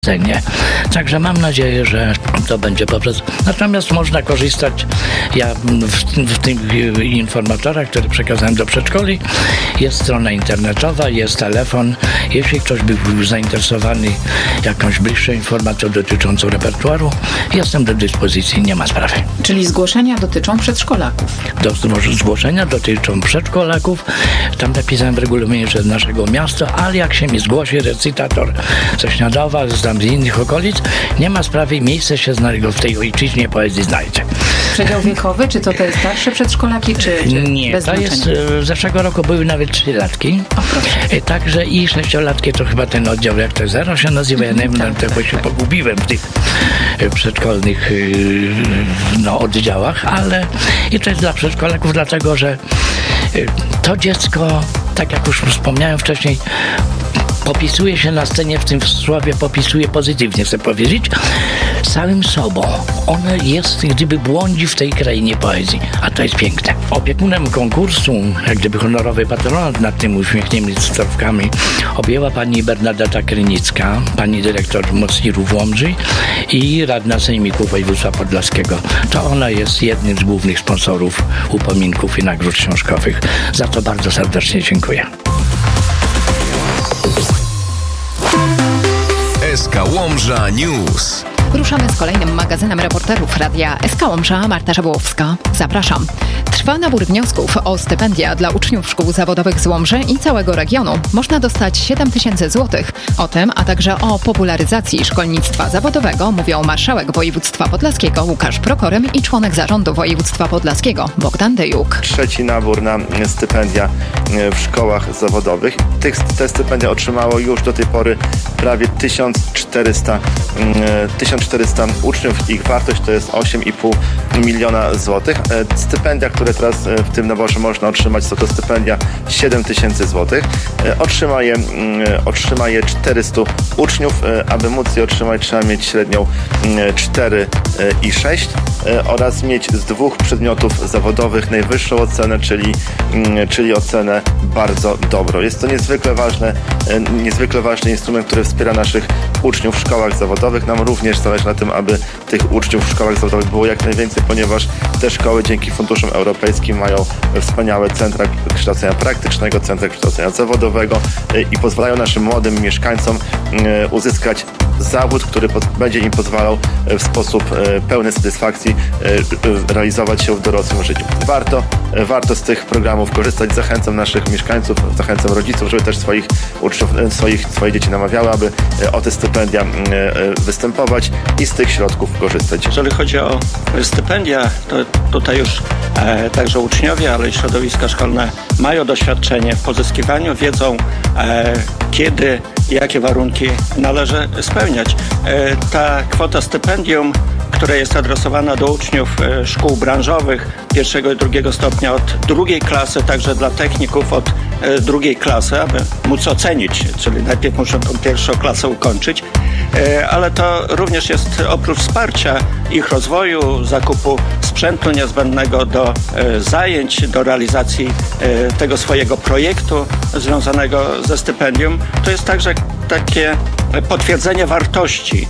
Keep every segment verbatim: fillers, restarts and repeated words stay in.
Także mam nadzieję, że to będzie poprzez... Natomiast można korzystać, ja w, w tych informatorach, które przekazałem do przedszkoli, jest strona internetowa, jest telefon. Jeśli ktoś by był zainteresowany jakąś bliższą informacją dotyczącą repertuaru, jestem do dyspozycji, nie ma sprawy. Czyli zgłoszenia dotyczą przedszkolaków? Do, zgłoszenia dotyczą przedszkolaków. Tam napisałem w regulaminie, że naszego miasta, ale jak się mi zgłosi recytator ze Śniadowa, z z innych okolic, nie ma sprawy, miejsce się znajdzie w tej ojczyźnie poezji znajdzie. Przedział wiekowy, czy to te starsze przedszkolaki, czy, czy nie, bez to znaczenia? jest, z zeszłego roku były nawet trzylatki, O, proszę. Także i sześciolatki to chyba ten oddział, jak to zero się nazywa, ja nie wiem, tak, tak, tak, się tak. pogubiłem w tych przedszkolnych no, oddziałach, ale i to jest dla przedszkolaków, dlatego, że to dziecko, tak jak już wspomniałem wcześniej, popisuje się na scenie, w tym słowie popisuje pozytywnie, chcę powiedzieć, całym sobą. Ono jest, gdyby błądzi w tej krainie poezji, a to jest piękne. Opiekunem konkursu, jak gdyby honorowy patronat nad tym uśmiechniętymi stawkami objęła pani Bernadeta Krynicka, pani dyrektor Mocniru w Łomży i radna sejmiku województwa podlaskiego. To ona jest jednym z głównych sponsorów upominków i nagród książkowych. Za to bardzo serdecznie dziękuję. S K Łomża News. Ruszamy z kolejnym magazynem reporterów Radia S K Łomża. Marta Żabłowska. Zapraszam. Trwa nabór wniosków o stypendia dla uczniów szkół zawodowych z Łomży i całego regionu. Można dostać siedem tysięcy złotych. O tym, a także o popularyzacji szkolnictwa zawodowego mówią marszałek województwa podlaskiego Łukasz Prokorym i członek zarządu województwa podlaskiego Bogdan Dejuk. Trzeci nabór na stypendia w szkołach zawodowych. Tych, te stypendia otrzymało już do tej pory prawie tysiąc czterysta uczniów. Ich wartość to jest osiem i pół miliona złotych. Stypendia, które teraz w tym naborze można otrzymać, są to stypendia siedem tysięcy złotych. Otrzyma je, otrzyma je czterystu uczniów. Aby móc je otrzymać, trzeba mieć średnią cztery i sześć oraz mieć z dwóch przedmiotów zawodowych najwyższą ocenę, czyli, czyli ocenę bardzo dobrą. Jest to niezwykle ważne, niezwykle ważny instrument, który wspiera naszych uczniów w szkołach zawodowych. Nam również zależy na tym, aby tych uczniów w szkołach zawodowych było jak najwięcej, ponieważ te szkoły dzięki funduszom europejskim mają wspaniałe centra kształcenia praktycznego, centra kształcenia zawodowego i pozwalają naszym młodym mieszkańcom uzyskać zawód, który będzie im pozwalał w sposób pełny satysfakcji realizować się w dorosłym życiu. Warto, warto z tych programów korzystać. Zachęcam naszych mieszkańców, zachęcam rodziców, żeby też swoich uczniów, swoich, swoje dzieci namawiały, aby o te stypendia występować i z tych środków korzystać. Jeżeli chodzi o stypendia, to tutaj już e, także uczniowie, ale i środowiska szkolne mają doświadczenie w pozyskiwaniu, wiedzą e, kiedy i jakie warunki należy spełniać. E, ta kwota stypendium, która jest adresowana do uczniów e, szkół branżowych pierwszego i drugiego stopnia od drugiej klasy, także dla techników od e, drugiej klasy, aby móc ocenić, czyli najpierw muszą tą pierwszą klasę ukończyć, e, ale to również jest oprócz wsparcia ich rozwoju, zakupu sprzętu niezbędnego do e, zajęć, do realizacji e, tego swojego projektu związanego ze stypendium, to jest także takie potwierdzenie wartości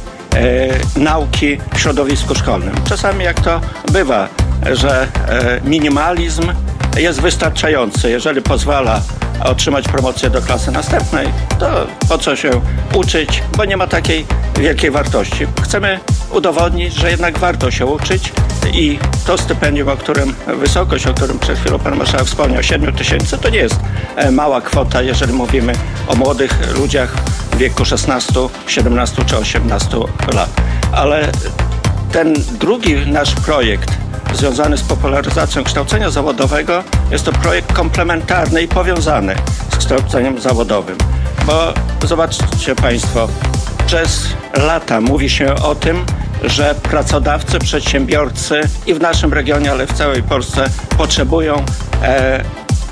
e, nauki w środowisku szkolnym. Czasami jak to bywa, że e, minimalizm jest wystarczający. Jeżeli pozwala otrzymać promocję do klasy następnej, to po co się uczyć, bo nie ma takiej wielkiej wartości. Chcemy udowodnić, że jednak warto się uczyć i to stypendium, o którym, wysokość, o którym przed chwilą pan marszałek wspomniał, siedem tysięcy, to nie jest mała kwota, jeżeli mówimy o młodych ludziach w wieku szesnastu, siedemnastu czy osiemnastu lat. Ale ten drugi nasz projekt związany z popularyzacją kształcenia zawodowego jest to projekt komplementarny i powiązany z kształceniem zawodowym. Bo zobaczcie państwo, przez lata mówi się o tym, że pracodawcy, przedsiębiorcy i w naszym regionie, ale w całej Polsce potrzebują e,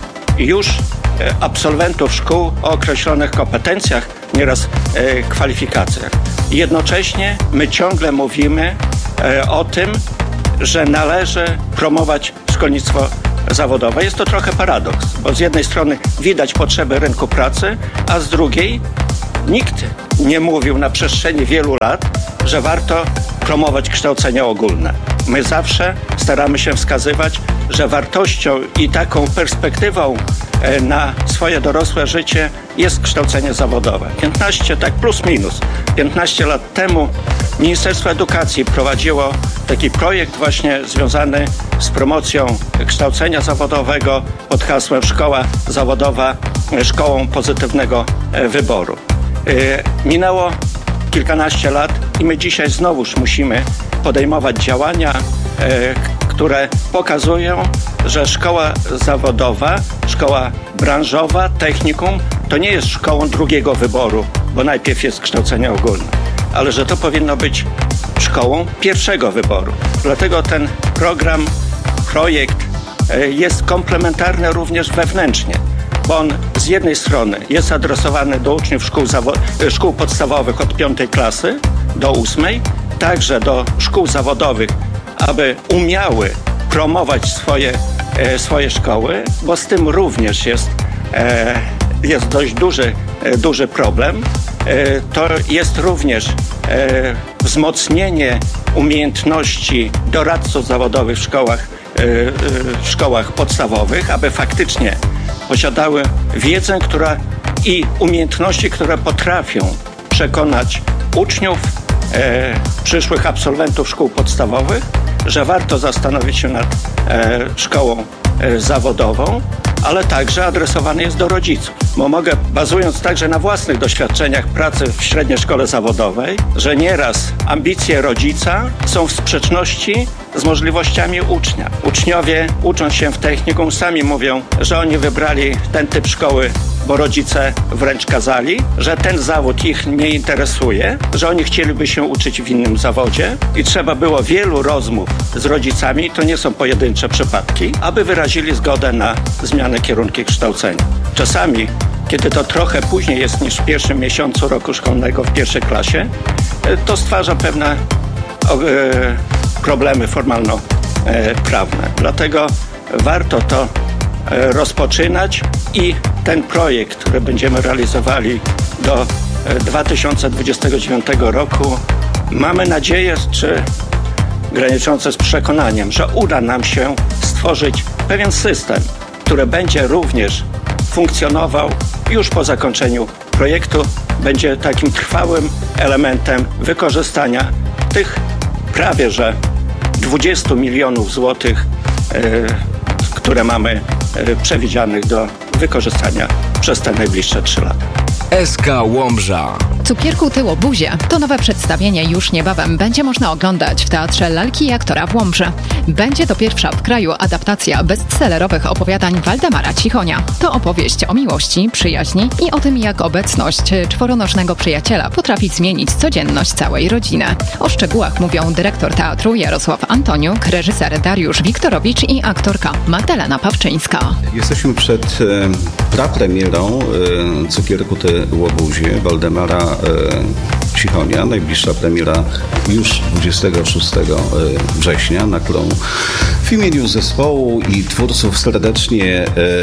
już e, absolwentów szkół o określonych kompetencjach, nieraz e, kwalifikacjach. Jednocześnie my ciągle mówimy e, o tym, że należy promować szkolnictwo zawodowe. Jest to trochę paradoks, bo z jednej strony widać potrzeby rynku pracy, a z drugiej nikt nie mówił na przestrzeni wielu lat, że warto promować kształcenie ogólne. My zawsze staramy się wskazywać, że wartością i taką perspektywą na swoje dorosłe życie jest kształcenie zawodowe. piętnaście, tak plus minus, piętnaście lat temu Ministerstwo Edukacji prowadziło taki projekt właśnie związany z promocją kształcenia zawodowego pod hasłem Szkoła Zawodowa Szkołą Pozytywnego Wyboru. Minęło kilkanaście lat i my dzisiaj znowuż musimy podejmować działania, które pokazują, że szkoła zawodowa, szkoła branżowa, technikum to nie jest szkołą drugiego wyboru, bo najpierw jest kształcenie ogólne, ale że to powinno być szkołą pierwszego wyboru. Dlatego ten program, projekt jest komplementarny również wewnętrznie, bo on z jednej strony jest adresowany do uczniów szkół, zawo- szkół podstawowych od piątej klasy do ósmej, także do szkół zawodowych, aby umiały promować swoje, e, swoje szkoły, bo z tym również jest, e, jest dość duży, e, duży problem. E, to jest również e, wzmocnienie umiejętności doradców zawodowych w szkołach, e, e, w szkołach podstawowych, aby faktycznie posiadały wiedzę, która i umiejętności, które potrafią przekonać uczniów, e, przyszłych absolwentów szkół podstawowych, że warto zastanowić się nad e, szkołą e, zawodową, ale także adresowany jest do rodziców. Bo mogę, bazując także na własnych doświadczeniach pracy w średniej szkole zawodowej, że nieraz ambicje rodzica są w sprzeczności z możliwościami ucznia. Uczniowie, ucząc się w technikum, sami mówią, że oni wybrali ten typ szkoły, bo rodzice wręcz kazali, że ten zawód ich nie interesuje, że oni chcieliby się uczyć w innym zawodzie i trzeba było wielu rozmów z rodzicami, to nie są pojedyncze przypadki, aby wyrazili zgodę na zmianę kierunku kształcenia. Czasami, kiedy to trochę później jest niż w pierwszym miesiącu roku szkolnego w pierwszej klasie, to stwarza pewne e, problemy formalno-prawne. Dlatego warto to e, rozpoczynać i ten projekt, który będziemy realizowali do dwa tysiące dwudziestego dziewiątego roku, mamy nadzieję, czy graniczące z przekonaniem, że uda nam się stworzyć pewien system, który będzie również funkcjonował już po zakończeniu projektu, będzie takim trwałym elementem wykorzystania tych prawie że dwudziestu milionów złotych, yy, które mamy yy, przewidzianych do wykorzystania przez te najbliższe trzy lata. S K Łomża. Cukierku tyło buzie to nowe przedstawienie już niebawem będzie można oglądać w Teatrze Lalki i Aktora w Łomży. Będzie to pierwsza w kraju adaptacja bestsellerowych opowiadań Waldemara Cichonia. To opowieść o miłości, przyjaźni i o tym, jak obecność czworonożnego przyjaciela potrafi zmienić codzienność całej rodziny. O szczegółach mówią dyrektor teatru Jarosław Antoniuk, reżyser Dariusz Wiktorowicz i aktorka Magdalena Pawczyńska. Jesteśmy przed e, prapremierą e, Cukierku tyło buzie Waldemara Cichonia. Najbliższa premiera już dwudziestego szóstego września, na którą w imieniu zespołu i twórców serdecznie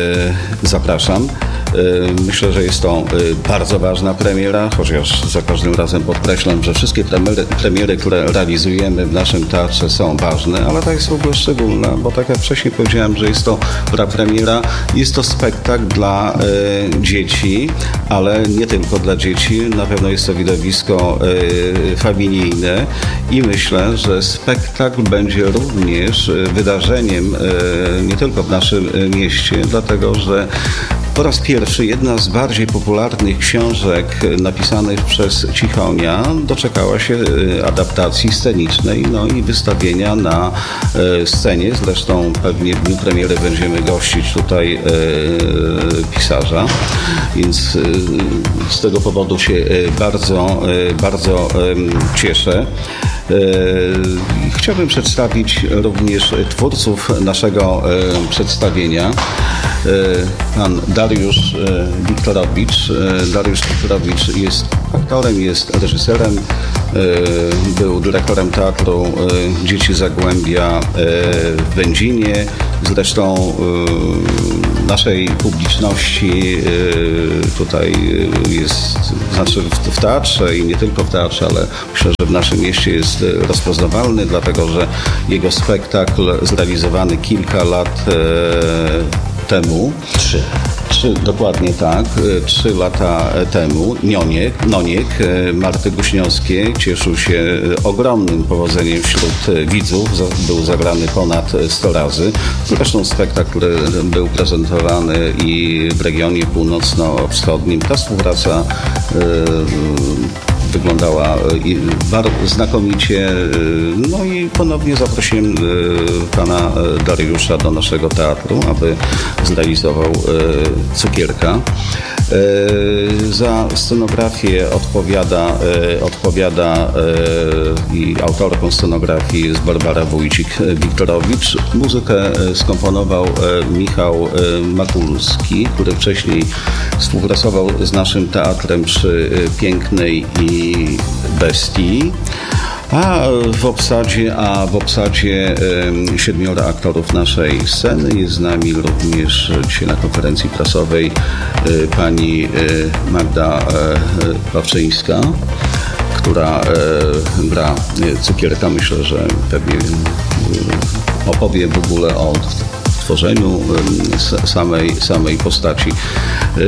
zapraszam. Myślę, że jest to bardzo ważna premiera, chociaż za każdym razem podkreślam, że wszystkie premiery, premiery, które realizujemy w naszym teatrze, są ważne, ale ta jest w ogóle szczególna, bo tak jak wcześniej powiedziałem, że jest to prapremiera, jest to spektakl dla e, dzieci, ale nie tylko dla dzieci. Na pewno jest to widowisko e, familijne i myślę, że spektakl będzie również wydarzeniem e, nie tylko w naszym mieście, dlatego że po raz pierwszy jedna z bardziej popularnych książek napisanych przez Cichonia doczekała się adaptacji scenicznej, no i wystawienia na scenie. Zresztą pewnie w dniu premiery będziemy gościć tutaj pisarza, więc z tego powodu się bardzo, bardzo cieszę. Chciałbym przedstawić również twórców naszego przedstawienia. pan Dariusz Wiktorowicz. Dariusz Wiktorowicz jest aktorem, jest reżyserem, był dyrektorem Teatru Dzieci Zagłębia w Będzinie. Zresztą naszej publiczności tutaj jest, znaczy w teatrze i nie tylko w teatrze, ale myślę, że w naszym mieście jest rozpoznawalny, dlatego że jego spektakl zrealizowany kilka lat temu. Trzy. Trzy, dokładnie tak. Trzy lata temu Nioniek, Noniek Marty Guśniowskiej cieszył się ogromnym powodzeniem wśród widzów. Był zagrany ponad sto razy. Zresztą spektakl był prezentowany i w regionie północno-wschodnim. Ta współpraca wyglądała bardzo znakomicie. No i ponownie zaprosiłem pana Dariusza do naszego teatru, aby zrealizował Cukierka. Za scenografię odpowiada, odpowiada i autorką scenografii jest Barbara Wójcik-Wiktorowicz. Muzykę skomponował Michał Makulski, który wcześniej współpracował z naszym teatrem przy Pięknej i Bestii. A w obsadzie, a w obsadzie e, siedmioro aktorów naszej sceny. Jest z nami również dzisiaj na konferencji prasowej e, pani e, Magda e, Pawczyńska, która e, gra Cukierka. Myślę, że pewnie e, opowie w ogóle o tworzeniu e, samej, samej postaci. E,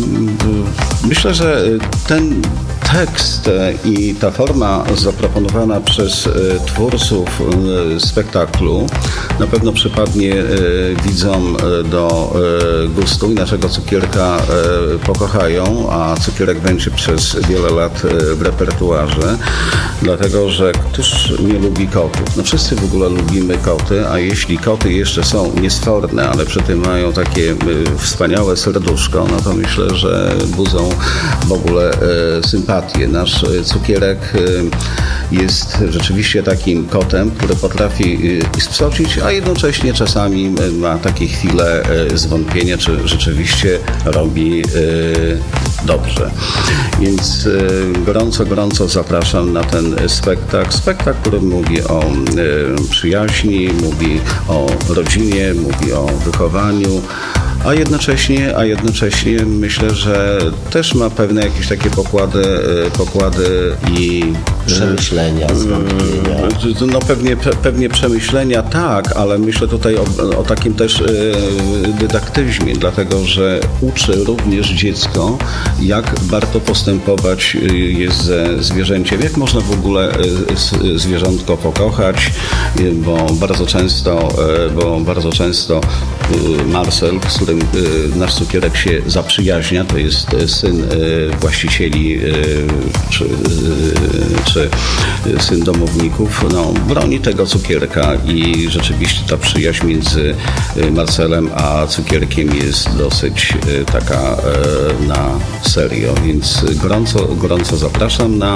myślę, że ten tekst i ta forma zaproponowana przez twórców spektaklu na pewno przypadnie widzom do gustu i naszego Cukierka pokochają, a Cukierek będzie przez wiele lat w repertuarze, dlatego że któż nie lubi kotów? No wszyscy w ogóle lubimy koty, a jeśli koty jeszcze są niesforne, ale przy tym mają takie wspaniałe serduszko, no to myślę, że budzą w ogóle sympatię. Nasz Cukierek jest rzeczywiście takim kotem, który potrafi spsocić, a jednocześnie czasami ma takie chwile zwątpienia, czy rzeczywiście robi dobrze. Więc gorąco, gorąco zapraszam na ten spektakl. Spektakl, który mówi o przyjaźni, mówi o rodzinie, mówi o wychowaniu, a jednocześnie, a jednocześnie myślę, że też ma pewne jakieś takie pokłady, pokłady i przemyślenia, zwątpienia. No pewnie, pewnie przemyślenia, tak, ale myślę tutaj o, o takim też dydaktyzmie, dlatego że uczy również dziecko, jak warto postępować jest ze zwierzęciem, jak można w ogóle zwierzątko pokochać, bo bardzo często, bo bardzo często Marcel, z którym nasz Cukierek się zaprzyjaźnia, to jest syn właścicieli czy, czy syn domowników, no, broni tego Cukierka i rzeczywiście ta przyjaźń między Marcelem a Cukierkiem jest dosyć taka na serio, więc gorąco, gorąco zapraszam na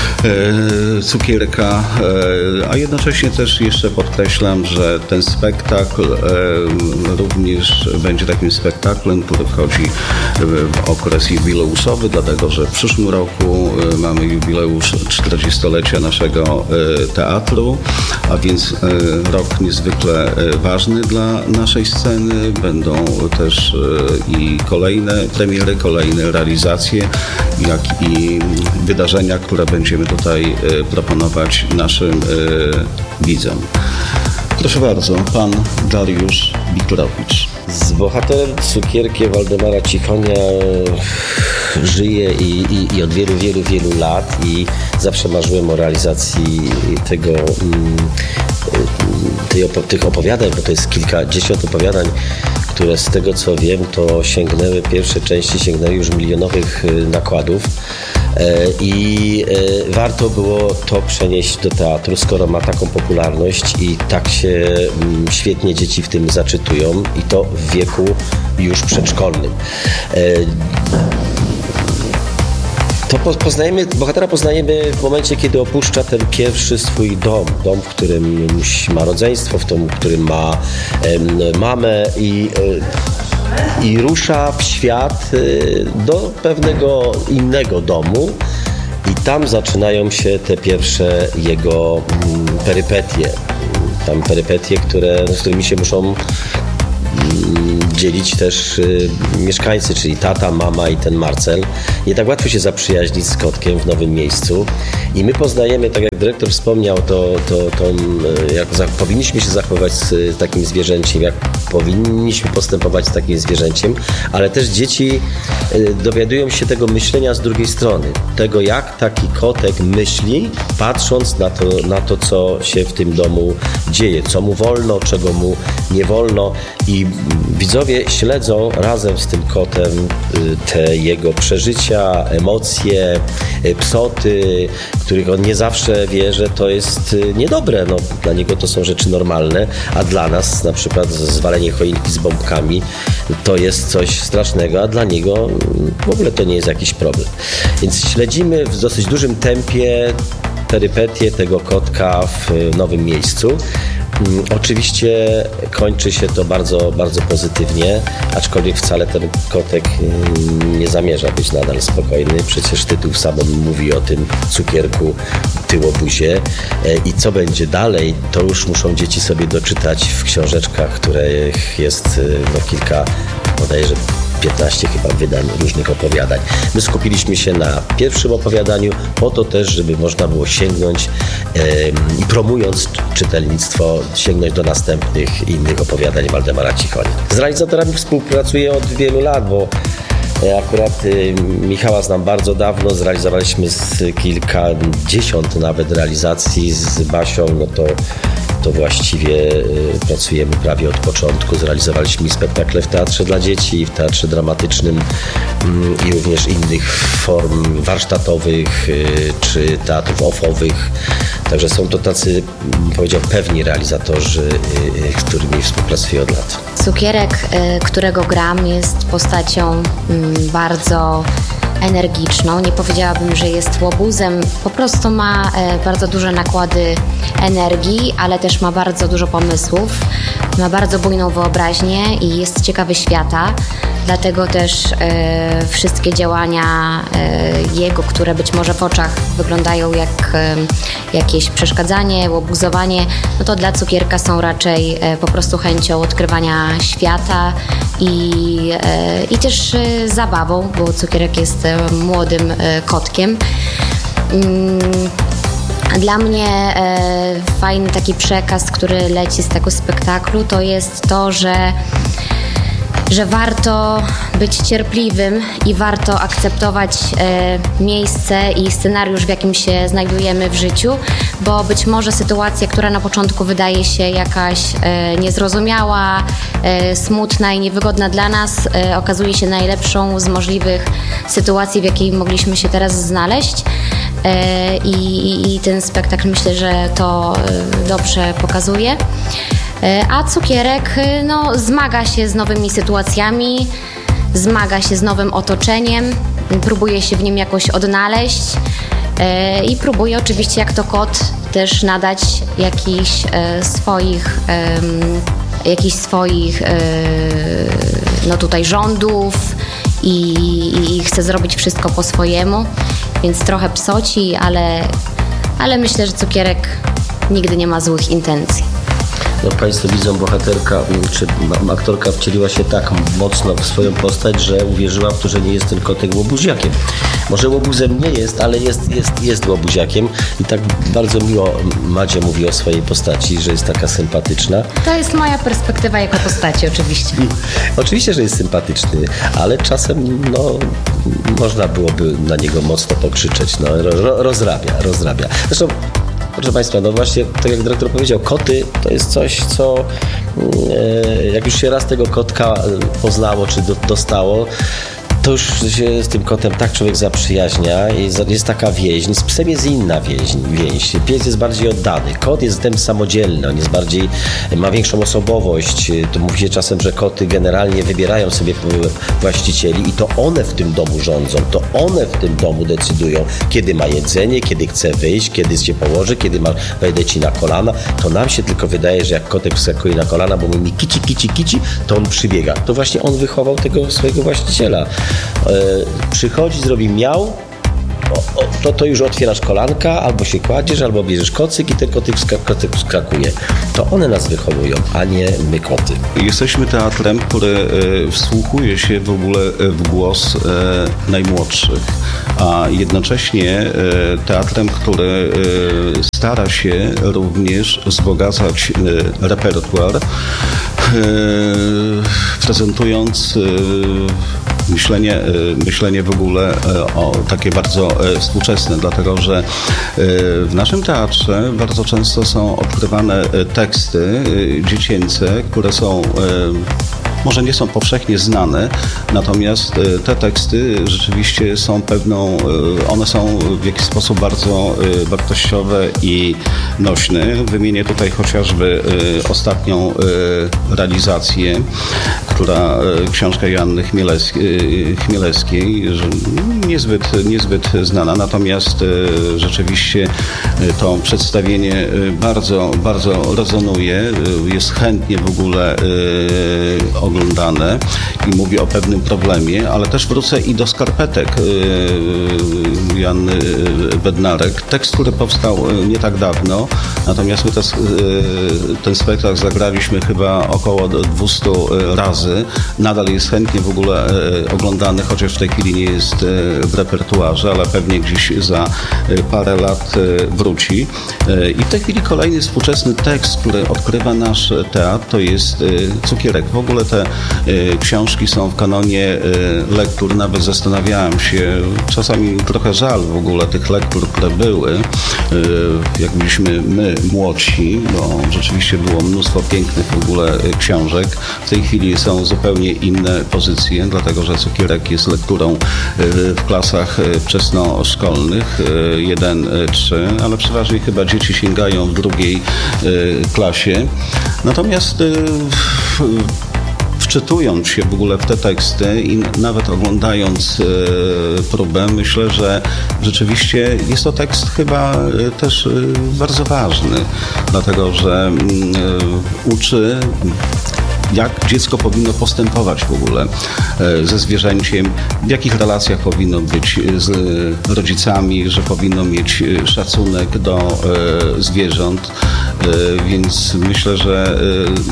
Cukierka, a jednocześnie też jeszcze podkreślam, że ten spektakl również będzie takim spektaklem, który wchodzi w okres jubileuszowy, dlatego że w przyszłym roku mamy jubileusz czterdziestolecia naszego teatru, a więc rok niezwykle ważny dla naszej sceny. Będą też i kolejne premiery, kolejne realizacje, jak i wydarzenia, które będziemy tutaj proponować naszym widzom. Proszę bardzo, pan Dariusz Wiktorowicz. Z bohaterem Cukierkiem Waldemara Cichonia żyję i, i, i od wielu, wielu, wielu lat i zawsze marzyłem o realizacji tego, tej, tych opowiadań, bo to jest kilkadziesiąt opowiadań, które z tego co wiem, to sięgnęły, pierwsze części sięgnęły już milionowych nakładów. I warto było to przenieść do teatru, skoro ma taką popularność i tak się świetnie dzieci w tym zaczytują i to w wieku już przedszkolnym. To poznajemy, bohatera poznajemy w momencie, kiedy opuszcza ten pierwszy swój dom. Dom, w którym ma rodzeństwo, w tym, w którym ma mamę i i rusza w świat do pewnego innego domu i tam zaczynają się te pierwsze jego perypetie. Tam perypetie, które, z którymi się muszą dzielić też y, mieszkańcy, czyli tata, mama i ten Marcel. Nie tak łatwo się zaprzyjaźnić z kotkiem w nowym miejscu i my poznajemy, tak jak dyrektor wspomniał, to, to, to jak za, powinniśmy się zachowywać z, z takim zwierzęciem, jak powinniśmy postępować z takim zwierzęciem, ale też dzieci y, dowiadują się tego myślenia z drugiej strony, tego jak taki kotek myśli, patrząc na to, na to co się w tym domu dzieje, co mu wolno, czego mu nie wolno i widzowie śledzą razem z tym kotem te jego przeżycia, emocje, psoty, których on nie zawsze wie, że to jest niedobre. No, dla niego to są rzeczy normalne, a dla nas na przykład zwalenie choinki z bombkami to jest coś strasznego, a dla niego w ogóle to nie jest jakiś problem. Więc śledzimy w dosyć dużym tempie perypetie tego kotka w nowym miejscu. Oczywiście kończy się to bardzo, bardzo pozytywnie, aczkolwiek wcale ten kotek nie zamierza być nadal spokojny. Przecież tytuł sam mówi o tym cukierku tyłobuzie i co będzie dalej, to już muszą dzieci sobie doczytać w książeczkach, których jest no, kilka, bodajże piętnaście chyba wydań różnych opowiadań. My skupiliśmy się na pierwszym opowiadaniu po to też, żeby można było sięgnąć e, i promując czytelnictwo, sięgnąć do następnych innych opowiadań Waldemara Cichonia. Z realizatorami współpracuję od wielu lat, bo akurat y, Michała znam bardzo dawno, zrealizowaliśmy z kilkadziesiąt nawet realizacji z Basią, no to to właściwie y, pracujemy prawie od początku. Zrealizowaliśmy spektakle w teatrze dla dzieci, w teatrze dramatycznym y, i również innych form warsztatowych y, czy teatrów offowych. Także są to tacy, powiedział, pewni realizatorzy, y, y, z którymi współpracuję od lat. Cukierek, y, którego gram, jest postacią y, bardzo energiczną. Nie powiedziałabym, że jest łobuzem. Po prostu ma e, bardzo duże nakłady energii, ale też ma bardzo dużo pomysłów. Ma bardzo bujną wyobraźnię i jest ciekawy świata. Dlatego też e, wszystkie działania e, jego, które być może w oczach wyglądają jak e, jakieś przeszkadzanie, łobuzowanie, no to dla cukierka są raczej e, po prostu chęcią odkrywania świata i, e, i też e, zabawą, bo cukierek jest e, młodym e, kotkiem. Mm. Dla mnie e, fajny taki przekaz, który leci z tego spektaklu, to jest to, że że warto być cierpliwym i warto akceptować e, miejsce i scenariusz, w jakim się znajdujemy w życiu, bo być może sytuacja, która na początku wydaje się jakaś e, niezrozumiała, e, smutna i niewygodna dla nas, e, okazuje się najlepszą z możliwych sytuacji, w jakiej mogliśmy się teraz znaleźć. E, i, I ten spektakl, myślę, że to e, dobrze pokazuje. A cukierek no, zmaga się z nowymi sytuacjami, zmaga się z nowym otoczeniem, próbuje się w nim jakoś odnaleźć e, i próbuje oczywiście, jak to kot, też nadać jakichś e, swoich, e, jakichś swoich e, no tutaj rządów i, i chce zrobić wszystko po swojemu, więc trochę psoci, ale, ale myślę, że cukierek nigdy nie ma złych intencji. No, Państwo widzą, bohaterka czy aktorka wcieliła się tak mocno w swoją postać, że uwierzyła w to, że nie jest ten kotek łobuziakiem. Może łobuzem nie jest, ale jest, jest, jest łobuziakiem i tak bardzo miło Madzia mówi o swojej postaci, że jest taka sympatyczna. To jest moja perspektywa jako postaci, oczywiście. Oczywiście, że jest sympatyczny, ale czasem no, można byłoby na niego mocno pokrzyczeć. No, ro, rozrabia, rozrabia. Zresztą proszę Państwa, no właśnie, tak jak dyrektor powiedział, koty to jest coś, co e, jak już się raz tego kotka poznało czy do, dostało, To już się z tym kotem tak człowiek zaprzyjaźnia. Jest, jest taka więź. Z psem jest inna więź, więź. Pies jest bardziej oddany. Kot jest tem samodzielny. On jest bardziej, ma większą osobowość. To mówi się czasem, że koty generalnie wybierają sobie właścicieli i to one w tym domu rządzą. To one w tym domu decydują, kiedy ma jedzenie, kiedy chce wyjść, kiedy się położy, kiedy ma, wejdę ci na kolana. To nam się tylko wydaje, że jak kotek wskakuje na kolana, bo mówi kici, kici, kici, to on przybiega. To właśnie on wychował tego swojego właściciela. E, przychodzi, zrobi miał, o, o, to, to już otwierasz kolanka, albo się kładziesz, albo bierzesz kocyk i ten kocyk, wskak, kocyk wskakuje. To one nas wychowują, a nie my koty. Jesteśmy teatrem, który e, wsłuchuje się w ogóle w głos e, najmłodszych, a jednocześnie e, teatrem, który e, stara się również wzbogacać e, repertuar, e, prezentując e, Myślenie, myślenie w ogóle o takie bardzo współczesne, dlatego że w naszym teatrze bardzo często są odkrywane teksty dziecięce, które są może nie są powszechnie znane, natomiast te teksty rzeczywiście są pewną, one są w jakiś sposób bardzo wartościowe i nośne. Wymienię tutaj chociażby ostatnią realizację, która książka Joanny Chmielewskiej, niezbyt, niezbyt znana, natomiast rzeczywiście to przedstawienie bardzo, bardzo rezonuje, jest chętnie w ogóle oglądane i mówi o pewnym problemie, ale też wrócę i do skarpetek Joanny Bednarek. Tekst, który powstał nie tak dawno, natomiast my też, ten spektakl zagraliśmy chyba około dwieście razy. Nadal jest chętnie w ogóle oglądany, chociaż w tej chwili nie jest w repertuarze, ale pewnie gdzieś za parę lat wróci. I w tej chwili kolejny współczesny tekst, który odkrywa nasz teatr, to jest Cukierek. W ogóle te książki są w kanonie lektur. Nawet zastanawiałem się, czasami trochę żal w ogóle tych lektur, które były, jak byliśmy my młodsi, bo rzeczywiście było mnóstwo pięknych w ogóle książek. W tej chwili są zupełnie inne pozycje, dlatego że Cukierek jest lekturą w klasach wczesnoszkolnych, jeden trzy, ale przeważnie chyba dzieci sięgają w drugiej klasie. Natomiast wczytując się w ogóle w te teksty i nawet oglądając e, próbę, myślę, że rzeczywiście jest to tekst chyba e, też e, bardzo ważny, dlatego że e, uczy, jak dziecko powinno postępować w ogóle ze zwierzęciem, w jakich relacjach powinno być z rodzicami, że powinno mieć szacunek do zwierząt, więc myślę, że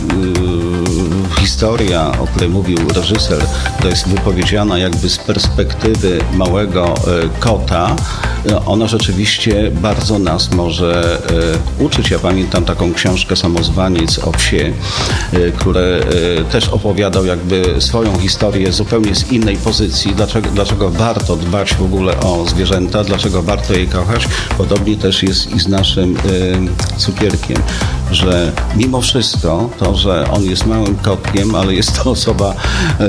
historia, o której mówił reżyser, która jest wypowiedziana jakby z perspektywy małego kota, ona rzeczywiście bardzo nas może uczyć. Ja pamiętam taką książkę Samozwaniec o psie, które też opowiadał jakby swoją historię zupełnie z innej pozycji, dlaczego, dlaczego warto dbać w ogóle o zwierzęta, dlaczego warto je kochać. Podobnie też jest i z naszym y, Cukierkiem, że mimo wszystko to, że on jest małym kotkiem, ale jest to osoba y, y,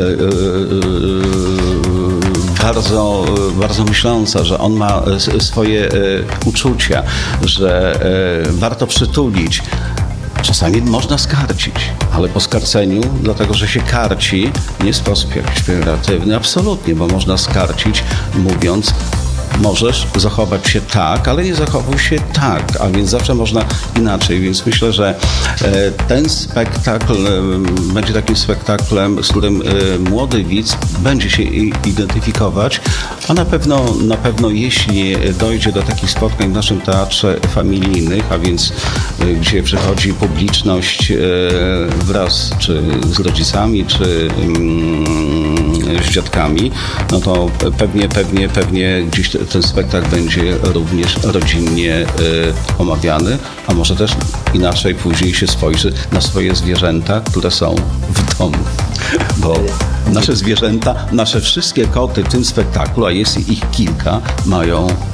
y, bardzo, bardzo myśląca, że on ma swoje y, uczucia, że y, warto przytulić. Czasami można skarcić, ale po skarceniu, dlatego że się karci, nie w sposób jakiś pejoratywny, absolutnie, bo można skarcić, mówiąc, możesz zachować się tak, ale nie zachowuj się tak, a więc zawsze można inaczej, więc myślę, że ten spektakl będzie takim spektaklem, z którym młody widz będzie się identyfikować, a na pewno, na pewno jeśli dojdzie do takich spotkań w naszym teatrze familijnych, a więc gdzie przychodzi publiczność wraz czy z rodzicami, czy z dziadkami, no to pewnie, pewnie, pewnie gdzieś ten spektakl będzie również rodzinnie y, omawiany, a może też inaczej później się spojrzy na swoje zwierzęta, które są w domu. Bo nasze zwierzęta, nasze wszystkie koty w tym spektaklu, a jest ich kilka, mają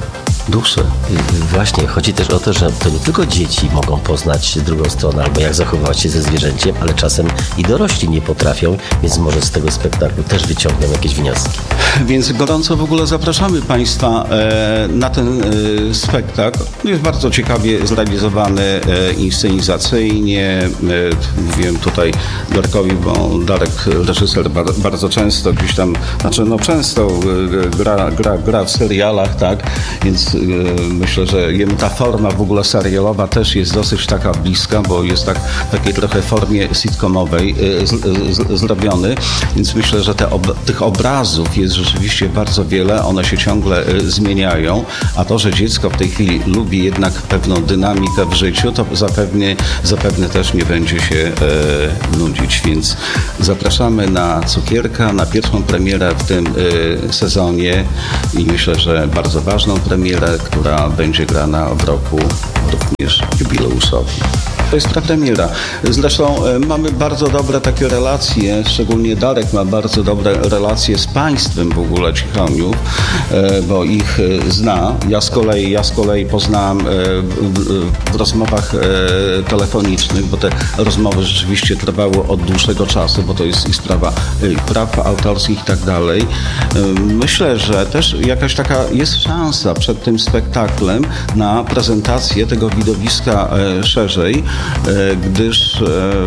duszę. Właśnie, chodzi też o to, że to nie tylko dzieci mogą poznać drugą stronę, albo jak zachowywać się ze zwierzęciem, ale czasem i dorośli nie potrafią, więc może z tego spektaklu też wyciągną jakieś wnioski. Więc gorąco w ogóle zapraszamy Państwa e, na ten e, spektakl. Jest bardzo ciekawie zrealizowany e, inscenizacyjnie. E, mówiłem tutaj Darkowi, bo Darek, reżyser, bar, bardzo często gdzieś tam, znaczy no często e, gra, gra, gra w serialach, tak? Więc e, myślę, że jemu ta forma w ogóle serialowa też jest dosyć taka bliska, bo jest tak w takiej trochę formie sitcomowej e, z, z, zrobiony. Więc myślę, że te ob, tych obrazów jest rzeczywiście bardzo wiele, one się ciągle y, zmieniają, a to, że dziecko w tej chwili lubi jednak pewną dynamikę w życiu, to zapewne, zapewne też nie będzie się y, nudzić, więc zapraszamy na Cukierka, na pierwszą premierę w tym y, sezonie i myślę, że bardzo ważną premierę, która będzie grana w roku również jubileuszowym. To jest ta premiera. Zresztą e, mamy bardzo dobre takie relacje, szczególnie Darek ma bardzo dobre relacje z państwem w ogóle Cichoniów, e, bo ich e, zna. Ja z kolei, ja z kolei poznałem e, w, w rozmowach e, telefonicznych, bo te rozmowy rzeczywiście trwały od dłuższego czasu, bo to jest i sprawa e, praw autorskich i tak dalej. E, myślę, że też jakaś taka jest szansa przed tym spektaklem na prezentację tego widowiska e, szerzej, gdyż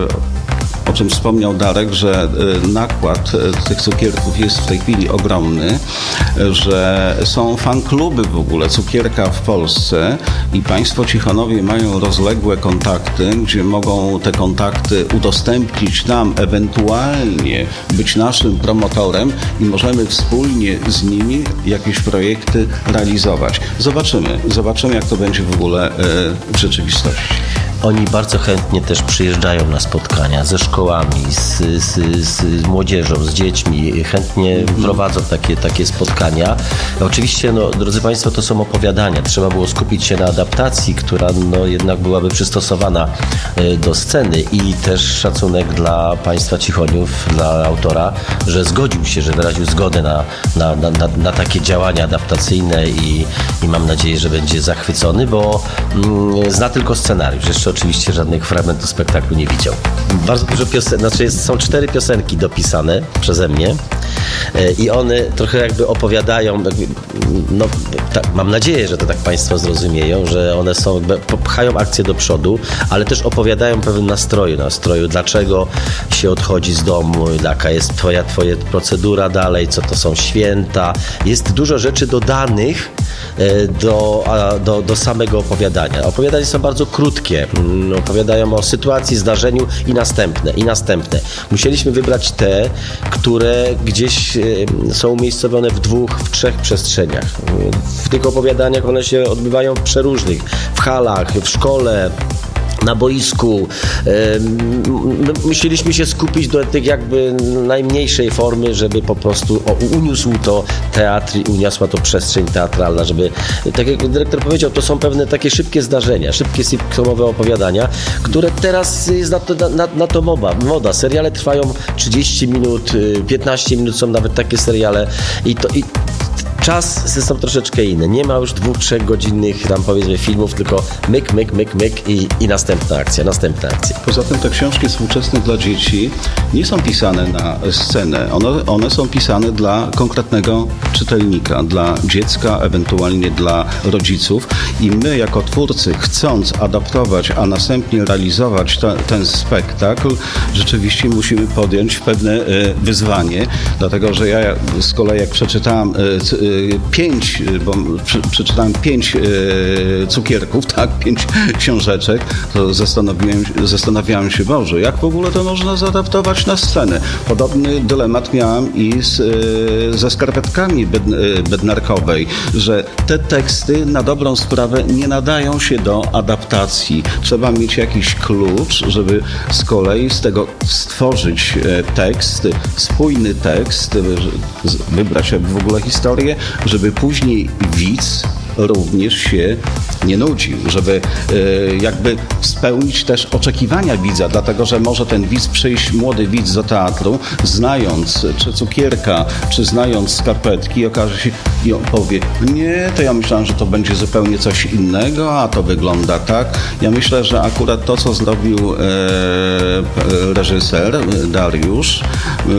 o czym wspomniał Darek, że nakład tych cukierków jest w tej chwili ogromny, że są fankluby w ogóle Cukierka w Polsce i państwo Cichonowie mają rozległe kontakty, gdzie mogą te kontakty udostępnić nam, ewentualnie być naszym promotorem i możemy wspólnie z nimi jakieś projekty realizować. Zobaczymy, zobaczymy jak to będzie w ogóle w rzeczywistości. Oni bardzo chętnie też przyjeżdżają na spotkania ze szkołami, z, z, z młodzieżą, z dziećmi. Chętnie prowadzą takie, takie spotkania. Oczywiście, no, drodzy Państwo, to są opowiadania. Trzeba było skupić się na adaptacji, która no, jednak byłaby przystosowana do sceny i też szacunek dla Państwa Cichoniów, dla autora, że zgodził się, że wyraził zgodę na, na, na, na, na takie działania adaptacyjne i, i mam nadzieję, że będzie zachwycony, bo mm, zna tylko scenariusz. Jeszcze oczywiście żadnych fragmentów spektaklu nie widział. Bardzo dużo piosenek, znaczy jest, są cztery piosenki dopisane przeze mnie i one trochę jakby opowiadają, no tak, mam nadzieję, że to tak Państwo zrozumieją, że one są, jakby popchają akcję do przodu, ale też opowiadają o pewnym nastroju, nastroju, dlaczego się odchodzi z domu, jaka jest twoja, twoja procedura dalej, co to są święta. Jest dużo rzeczy dodanych do, do, do samego opowiadania. Opowiadania są bardzo krótkie. Opowiadają o sytuacji, zdarzeniu i następne, i następne. Musieliśmy wybrać te, które gdzieś są umiejscowione w dwóch, w trzech przestrzeniach. W tych opowiadaniach one się odbywają w przeróżnych, w halach, w szkole, na boisku. Musieliśmy się skupić do tej jakby najmniejszej formy, żeby po prostu o, uniósł to teatr i uniosła to przestrzeń teatralna, żeby, tak jak dyrektor powiedział, to są pewne takie szybkie zdarzenia, szybkie sitcomowe opowiadania, które teraz jest na to, na, na to moda, moda. Seriale trwają trzydzieści minut, piętnaście minut, są nawet takie seriale i to i czas są troszeczkę inne. Nie ma już dwóch, trzech godzinnych tam powiedzmy filmów, tylko myk, myk, myk, myk i, i następna akcja, następna akcja. Poza tym te książki współczesne dla dzieci nie są pisane na scenę. One, one są pisane dla konkretnego czytelnika, dla dziecka, ewentualnie dla rodziców i my jako twórcy, chcąc adaptować, a następnie realizować ta, ten spektakl, rzeczywiście musimy podjąć pewne y, wyzwanie, dlatego że ja z kolei jak przeczytałem y, pięć, bo przeczytałem pięć e, cukierków, tak, pięć książeczek, to zastanowiłem, zastanawiałem się, Boże, jak w ogóle to można zaadaptować na scenę. Podobny dylemat miałem i z, e, ze skarpetkami bed, e, bednarkowej, że te teksty na dobrą sprawę nie nadają się do adaptacji. Trzeba mieć jakiś klucz, żeby z kolei z tego stworzyć e, tekst, spójny tekst, wybrać jakby w ogóle historię, żeby później widz również się nie nudził, żeby jakby spełnić też oczekiwania widza, dlatego że może ten widz przyjść, młody widz do teatru, znając czy cukierka, czy znając skarpetki, okaże się i on powie, nie, to ja myślałem, że to będzie zupełnie coś innego, a to wygląda tak. Ja myślę, że akurat to, co zrobił e, reżyser Dariusz, e,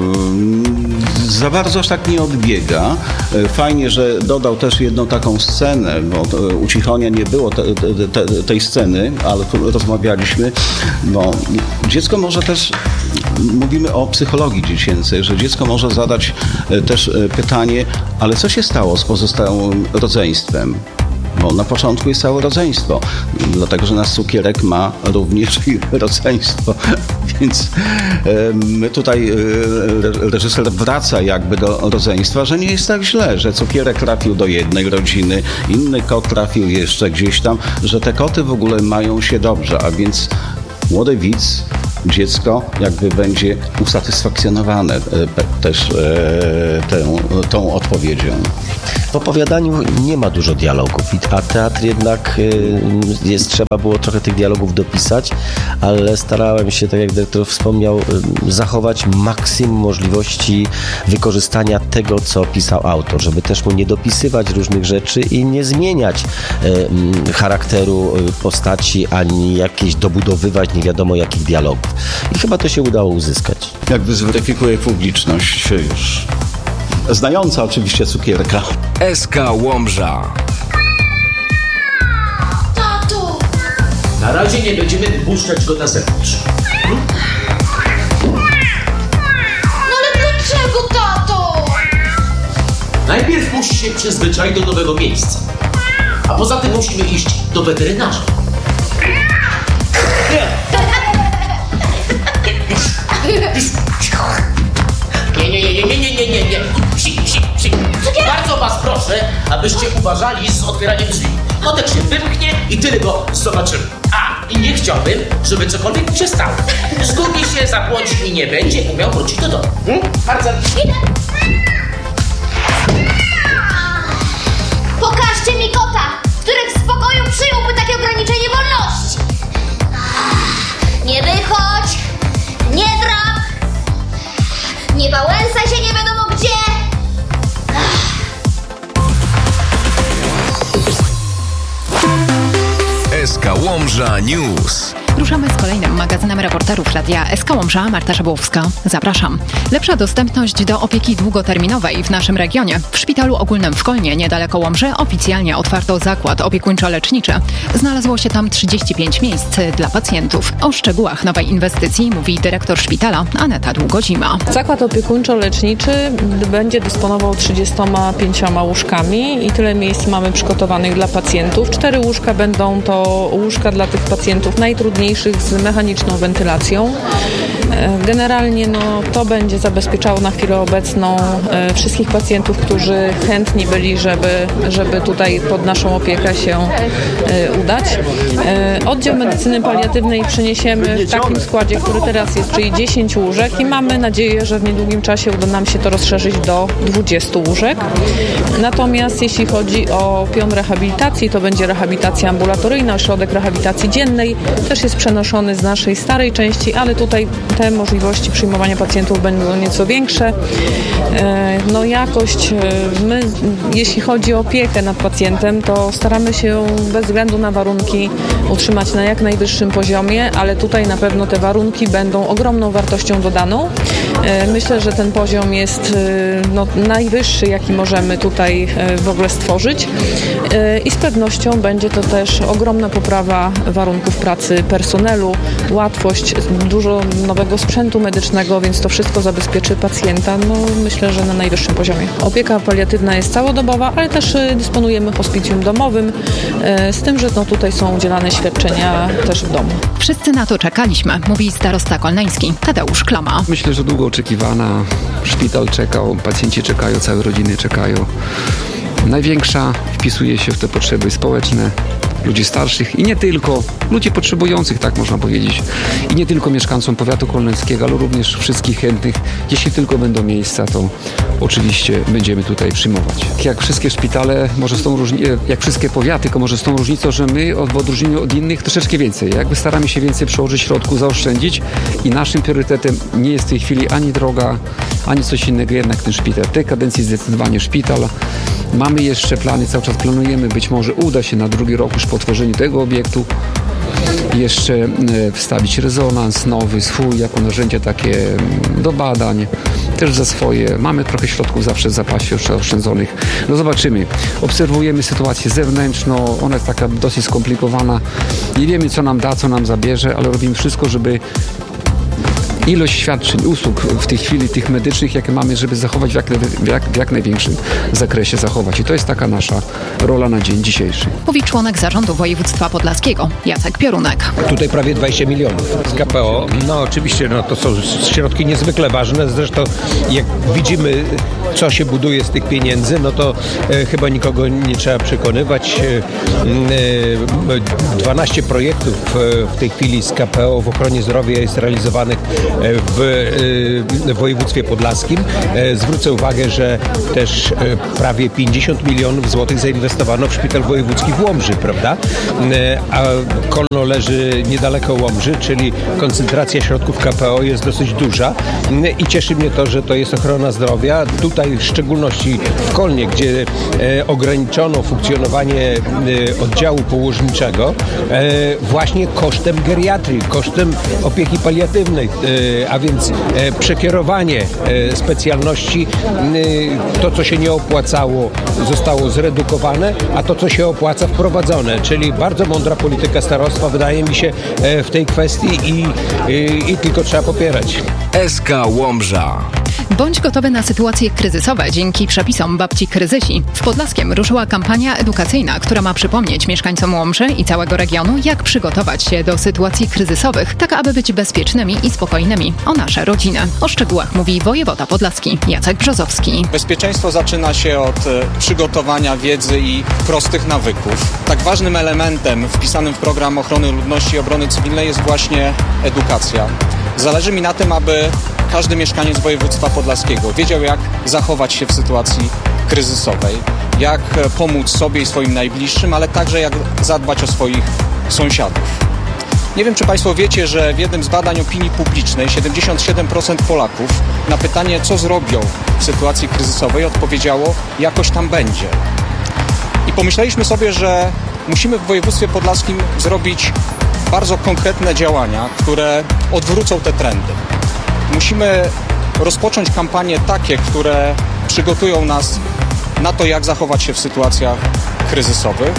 za bardzo aż tak nie odbiega. Fajnie, że dodał też jedną taką scenę, bo u Cichonia nie było te, te, te, tej sceny, ale tu rozmawialiśmy, bo dziecko może też, mówimy o psychologii dziecięcej, że dziecko może zadać też pytanie, ale co się stało z pozostałym rodzeństwem? Bo na początku jest całe rodzeństwo, dlatego że nasz cukierek ma również i rodzeństwo, więc my tutaj reżyser wraca jakby do rodzeństwa, że nie jest tak źle, że cukierek trafił do jednej rodziny, inny kot trafił jeszcze gdzieś tam, że te koty w ogóle mają się dobrze, a więc młody widz, dziecko jakby będzie usatysfakcjonowane też tą, tą odpowiedzią. W opowiadaniu nie ma dużo dialogów, a teatr jednak jest, trzeba było trochę tych dialogów dopisać, ale starałem się, tak jak dyrektor wspomniał, zachować maksimum możliwości wykorzystania tego, co pisał autor, żeby też mu nie dopisywać różnych rzeczy i nie zmieniać charakteru postaci, ani jakieś dobudowywać nie wiadomo jakich dialogów. I chyba to się udało uzyskać. Jakby zweryfikuje publiczność już znająca oczywiście cukierka. S K Łomża. Tato! Na razie nie będziemy wypuszczać go na zewnątrz. Hmm? No ale dlaczego, tato? Najpierw musi się przyzwyczaić do nowego miejsca. A poza tym musimy iść do weterynarza. Nie, nie, nie, nie, nie, nie, nie, nie, nie. Psi, psi, psi. Bardzo was proszę, abyście uważali z otwieraniem drzwi. Kotek się wymknie i tyle go zobaczymy. A, i nie chciałbym, żeby cokolwiek mu się stało. Zgubi się, zabłądzi i nie będzie umiał wrócić do domu. Hmm? Bardzo... Pokażcie mi kota, który w spokoju przyjąłby takie ograniczenie wolności. Nie wychodź, nie drap, nie wałęsaj się nie wiadomo gdzie. S K Łomża News. Ruszamy z kolejnym magazynem reporterów Radia S K Łomża. Marta Szabłowska. Zapraszam. Lepsza dostępność do opieki długoterminowej w naszym regionie. W Szpitalu Ogólnym w Kolnie, niedaleko Łomży, oficjalnie otwarto zakład opiekuńczo-leczniczy. Znalazło się tam trzydzieści pięć miejsc dla pacjentów. O szczegółach nowej inwestycji mówi dyrektor szpitala Aneta Długozima. Zakład opiekuńczo-leczniczy będzie dysponował trzydziestoma pięcioma łóżkami i tyle miejsc mamy przygotowanych dla pacjentów. Cztery łóżka będą to łóżka dla tych pacjentów najtrudniejszych z mechaniczną wentylacją. Generalnie no, to będzie zabezpieczało na chwilę obecną e, wszystkich pacjentów, którzy chętni byli, żeby, żeby tutaj pod naszą opiekę się e, udać. E, oddział medycyny paliatywnej przeniesiemy w takim składzie, który teraz jest, czyli dziesięć łóżek i mamy nadzieję, że w niedługim czasie uda nam się to rozszerzyć do dwudziestu łóżek. Natomiast jeśli chodzi o pion rehabilitacji, to będzie rehabilitacja ambulatoryjna, ośrodek rehabilitacji dziennej też jest przenoszony z naszej starej części, ale tutaj te możliwości przyjmowania pacjentów będą nieco większe. No jakość, my jeśli chodzi o opiekę nad pacjentem, to staramy się bez względu na warunki utrzymać na jak najwyższym poziomie, ale tutaj na pewno te warunki będą ogromną wartością dodaną. Myślę, że ten poziom jest no, najwyższy, jaki możemy tutaj w ogóle stworzyć i z pewnością będzie to też ogromna poprawa warunków pracy personelu, łatwość, dużo nowego sprzętu medycznego, więc to wszystko zabezpieczy pacjenta, no myślę, że na najwyższym poziomie. Opieka paliatywna jest całodobowa, ale też dysponujemy hospicjum domowym, z tym, że no, tutaj są udzielane świadczenia też w domu. Wszyscy na to czekaliśmy, mówi starosta kolneński Tadeusz Klama. Myślę, że długo oczekiwana. Szpital czekał, pacjenci czekają, całe rodziny czekają. Największa wpisuje się w te potrzeby społeczne, ludzi starszych i nie tylko, ludzi potrzebujących, tak można powiedzieć. I nie tylko mieszkańcom powiatu kolneckiego, ale również wszystkich chętnych. Jeśli tylko będą miejsca, to oczywiście będziemy tutaj przyjmować. Jak wszystkie szpitale, może z tą różni- jak wszystkie powiaty, tylko może z tą różnicą, że my w odróżnieniu od innych troszeczkę więcej. Jakby staramy się więcej przełożyć środków, zaoszczędzić i naszym priorytetem nie jest w tej chwili ani droga, ani coś innego, jednak ten szpital. W tej kadencji zdecydowanie szpital. Mamy jeszcze plany, cały czas planujemy, być może uda się na drugi rok już po otworzeniu tego obiektu jeszcze wstawić rezonans nowy, swój, jako narzędzie takie do badań, też za swoje. Mamy trochę środków zawsze w zapasie już oszczędzonych. No zobaczymy. Obserwujemy sytuację zewnętrzną, ona jest taka dosyć skomplikowana. Nie wiemy, co nam da, co nam zabierze, ale robimy wszystko, żeby ilość świadczeń, usług w tej chwili tych medycznych, jakie mamy, żeby zachować w jak, w, jak, w jak największym zakresie zachować. I to jest taka nasza rola na dzień dzisiejszy. Mówi członek zarządu województwa podlaskiego Jacek Piorunek. Tutaj prawie dwadzieścia milionów z K P O. No oczywiście, no to są środki niezwykle ważne. Zresztą jak widzimy, co się buduje z tych pieniędzy, no to e, chyba nikogo nie trzeba przekonywać. E, dwanaście projektów e, w tej chwili z K P O w ochronie zdrowia jest realizowanych w województwie podlaskim. Zwrócę uwagę, że też prawie pięćdziesiąt milionów złotych zainwestowano w szpital wojewódzki w Łomży, prawda? A Kolno leży niedaleko Łomży, czyli koncentracja środków K P O jest dosyć duża i cieszy mnie to, że to jest ochrona zdrowia. Tutaj w szczególności w Kolnie, gdzie ograniczono funkcjonowanie oddziału położniczego właśnie kosztem geriatrii, kosztem opieki paliatywnej, a więc przekierowanie specjalności, to co się nie opłacało zostało zredukowane, a to co się opłaca wprowadzone, czyli bardzo mądra polityka starostwa wydaje mi się w tej kwestii i, i, i tylko trzeba popierać. S K Łomża. Bądź gotowy na sytuacje kryzysowe dzięki przepisom Babci Kryzysi. W Podlaskiem ruszyła kampania edukacyjna, która ma przypomnieć mieszkańcom Łomży i całego regionu, jak przygotować się do sytuacji kryzysowych, tak aby być bezpiecznymi i spokojnymi o nasze rodziny. O szczegółach mówi wojewoda podlaski Jacek Brzozowski. Bezpieczeństwo zaczyna się od przygotowania wiedzy i prostych nawyków. Tak ważnym elementem wpisanym w program ochrony ludności i obrony cywilnej jest właśnie edukacja. Zależy mi na tym, aby każdy mieszkaniec województwa podlaskiego wiedział, jak zachować się w sytuacji kryzysowej, jak pomóc sobie i swoim najbliższym, ale także jak zadbać o swoich sąsiadów. Nie wiem, czy Państwo wiecie, że w jednym z badań opinii publicznej siedemdziesiąt siedem procent Polaków na pytanie, co zrobią w sytuacji kryzysowej, odpowiedziało, jakoś tam będzie. I pomyśleliśmy sobie, że musimy w województwie podlaskim zrobić bardzo konkretne działania, które odwrócą te trendy. Musimy rozpocząć kampanie takie, które przygotują nas na to, jak zachować się w sytuacjach kryzysowych.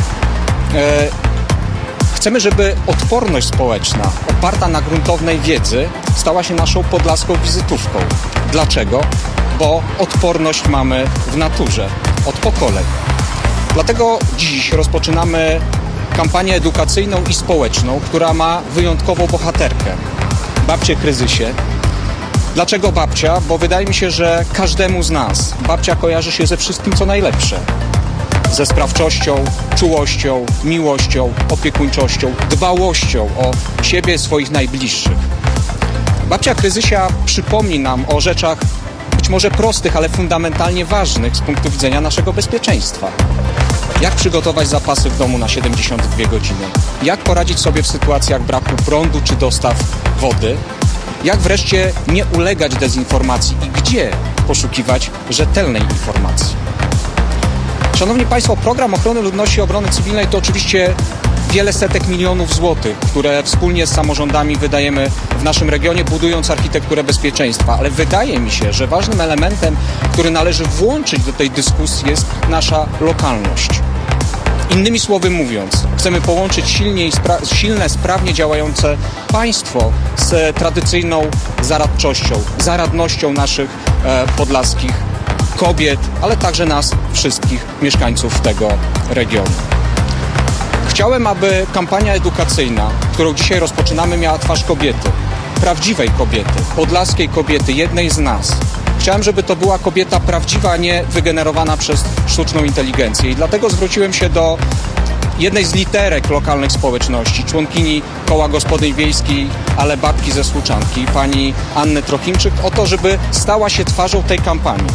Chcemy, żeby odporność społeczna oparta na gruntownej wiedzy stała się naszą podlaską wizytówką. Dlaczego? Bo odporność mamy w naturze, od pokoleń. Dlatego dziś rozpoczynamy kampanię edukacyjną i społeczną, która ma wyjątkową bohaterkę. Babcię Kryzysie. Dlaczego babcia? Bo wydaje mi się, że każdemu z nas babcia kojarzy się ze wszystkim, co najlepsze. Ze sprawczością, czułością, miłością, opiekuńczością, dbałością o siebie i swoich najbliższych. Babcia Kryzysia przypomni nam o rzeczach być może prostych, ale fundamentalnie ważnych z punktu widzenia naszego bezpieczeństwa. Jak przygotować zapasy w domu na siedemdziesiąt dwie godziny? Jak poradzić sobie w sytuacjach braku prądu czy dostaw wody? Jak wreszcie nie ulegać dezinformacji i gdzie poszukiwać rzetelnej informacji? Szanowni Państwo, program ochrony ludności i obrony cywilnej to oczywiście wiele setek milionów złotych, które wspólnie z samorządami wydajemy w naszym regionie, budując architekturę bezpieczeństwa. Ale wydaje mi się, że ważnym elementem, który należy włączyć do tej dyskusji, jest nasza lokalność. Innymi słowy mówiąc, chcemy połączyć silnie i spra- silne, sprawnie działające państwo z tradycyjną zaradczością, zaradnością naszych e, podlaskich kobiet, ale także nas wszystkich mieszkańców tego regionu. Chciałem, aby kampania edukacyjna, którą dzisiaj rozpoczynamy, miała twarz kobiety, prawdziwej kobiety, podlaskiej kobiety, jednej z nas. Chciałem, żeby to była kobieta prawdziwa, a nie wygenerowana przez sztuczną inteligencję. I dlatego zwróciłem się do jednej z literek lokalnych społeczności, członkini Koła Gospodyń Wiejskich, ale babki ze Słuczanki, pani Anny Trochimczyk, o to, żeby stała się twarzą tej kampanii.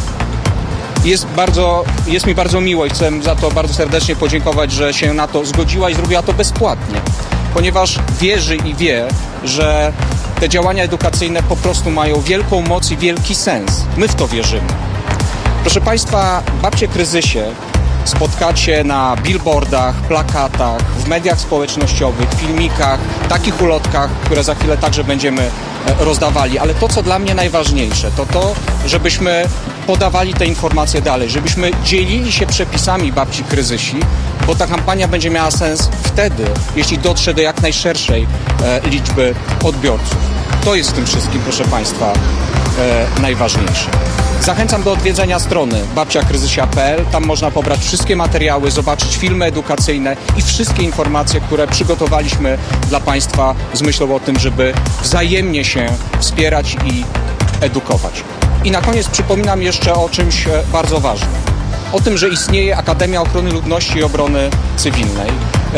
Jest, bardzo, jest mi bardzo miło i chcę za to bardzo serdecznie podziękować, że się na to zgodziła i zrobiła to bezpłatnie, ponieważ wierzy i wie, że te działania edukacyjne po prostu mają wielką moc i wielki sens. My w to wierzymy. Proszę Państwa, Babcie Kryzysie spotkacie na billboardach, plakatach, w mediach społecznościowych, filmikach, takich ulotkach, które za chwilę także będziemy rozdawali. Ale to, co dla mnie najważniejsze, to to, żebyśmy podawali te informacje dalej, żebyśmy dzielili się przepisami Babci Kryzysi, bo ta kampania będzie miała sens wtedy, jeśli dotrze do jak najszerszej e, liczby odbiorców. To jest w tym wszystkim, proszę Państwa, e, najważniejsze. Zachęcam do odwiedzenia strony babcia kryzysia kropka p l. Tam można pobrać wszystkie materiały, zobaczyć filmy edukacyjne i wszystkie informacje, które przygotowaliśmy dla Państwa z myślą o tym, żeby wzajemnie się wspierać i edukować. I na koniec przypominam jeszcze o czymś bardzo ważnym. O tym, że istnieje Akademia Ochrony Ludności i Obrony Cywilnej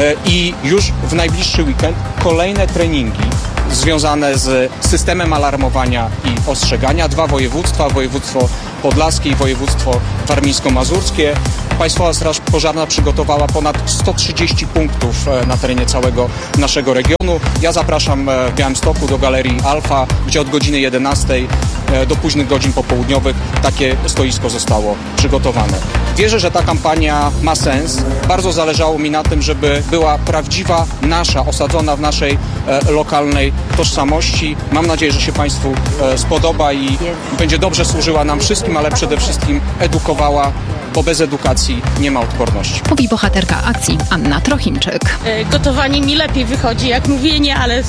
i już w najbliższy weekend kolejne treningi związane z systemem alarmowania i ostrzegania. Dwa województwa, województwo podlaskie i województwo warmińsko-mazurskie. Państwowa Straż Pożarna przygotowała ponad sto trzydzieści punktów na terenie całego naszego regionu. Ja zapraszam w Białymstoku do Galerii Alfa, gdzie od godziny jedenastej do późnych godzin popołudniowych takie stoisko zostało przygotowane. Wierzę, że ta kampania ma sens. Bardzo zależało mi na tym, żeby była prawdziwa, nasza, osadzona w naszej e, lokalnej tożsamości. Mam nadzieję, że się Państwu e, spodoba i będzie dobrze służyła nam wszystkim, ale przede wszystkim edukowała, bo bez edukacji nie ma odporności. Mówi bohaterka akcji Anna Trochimczyk. Gotowanie mi lepiej wychodzi jak mówienie, ale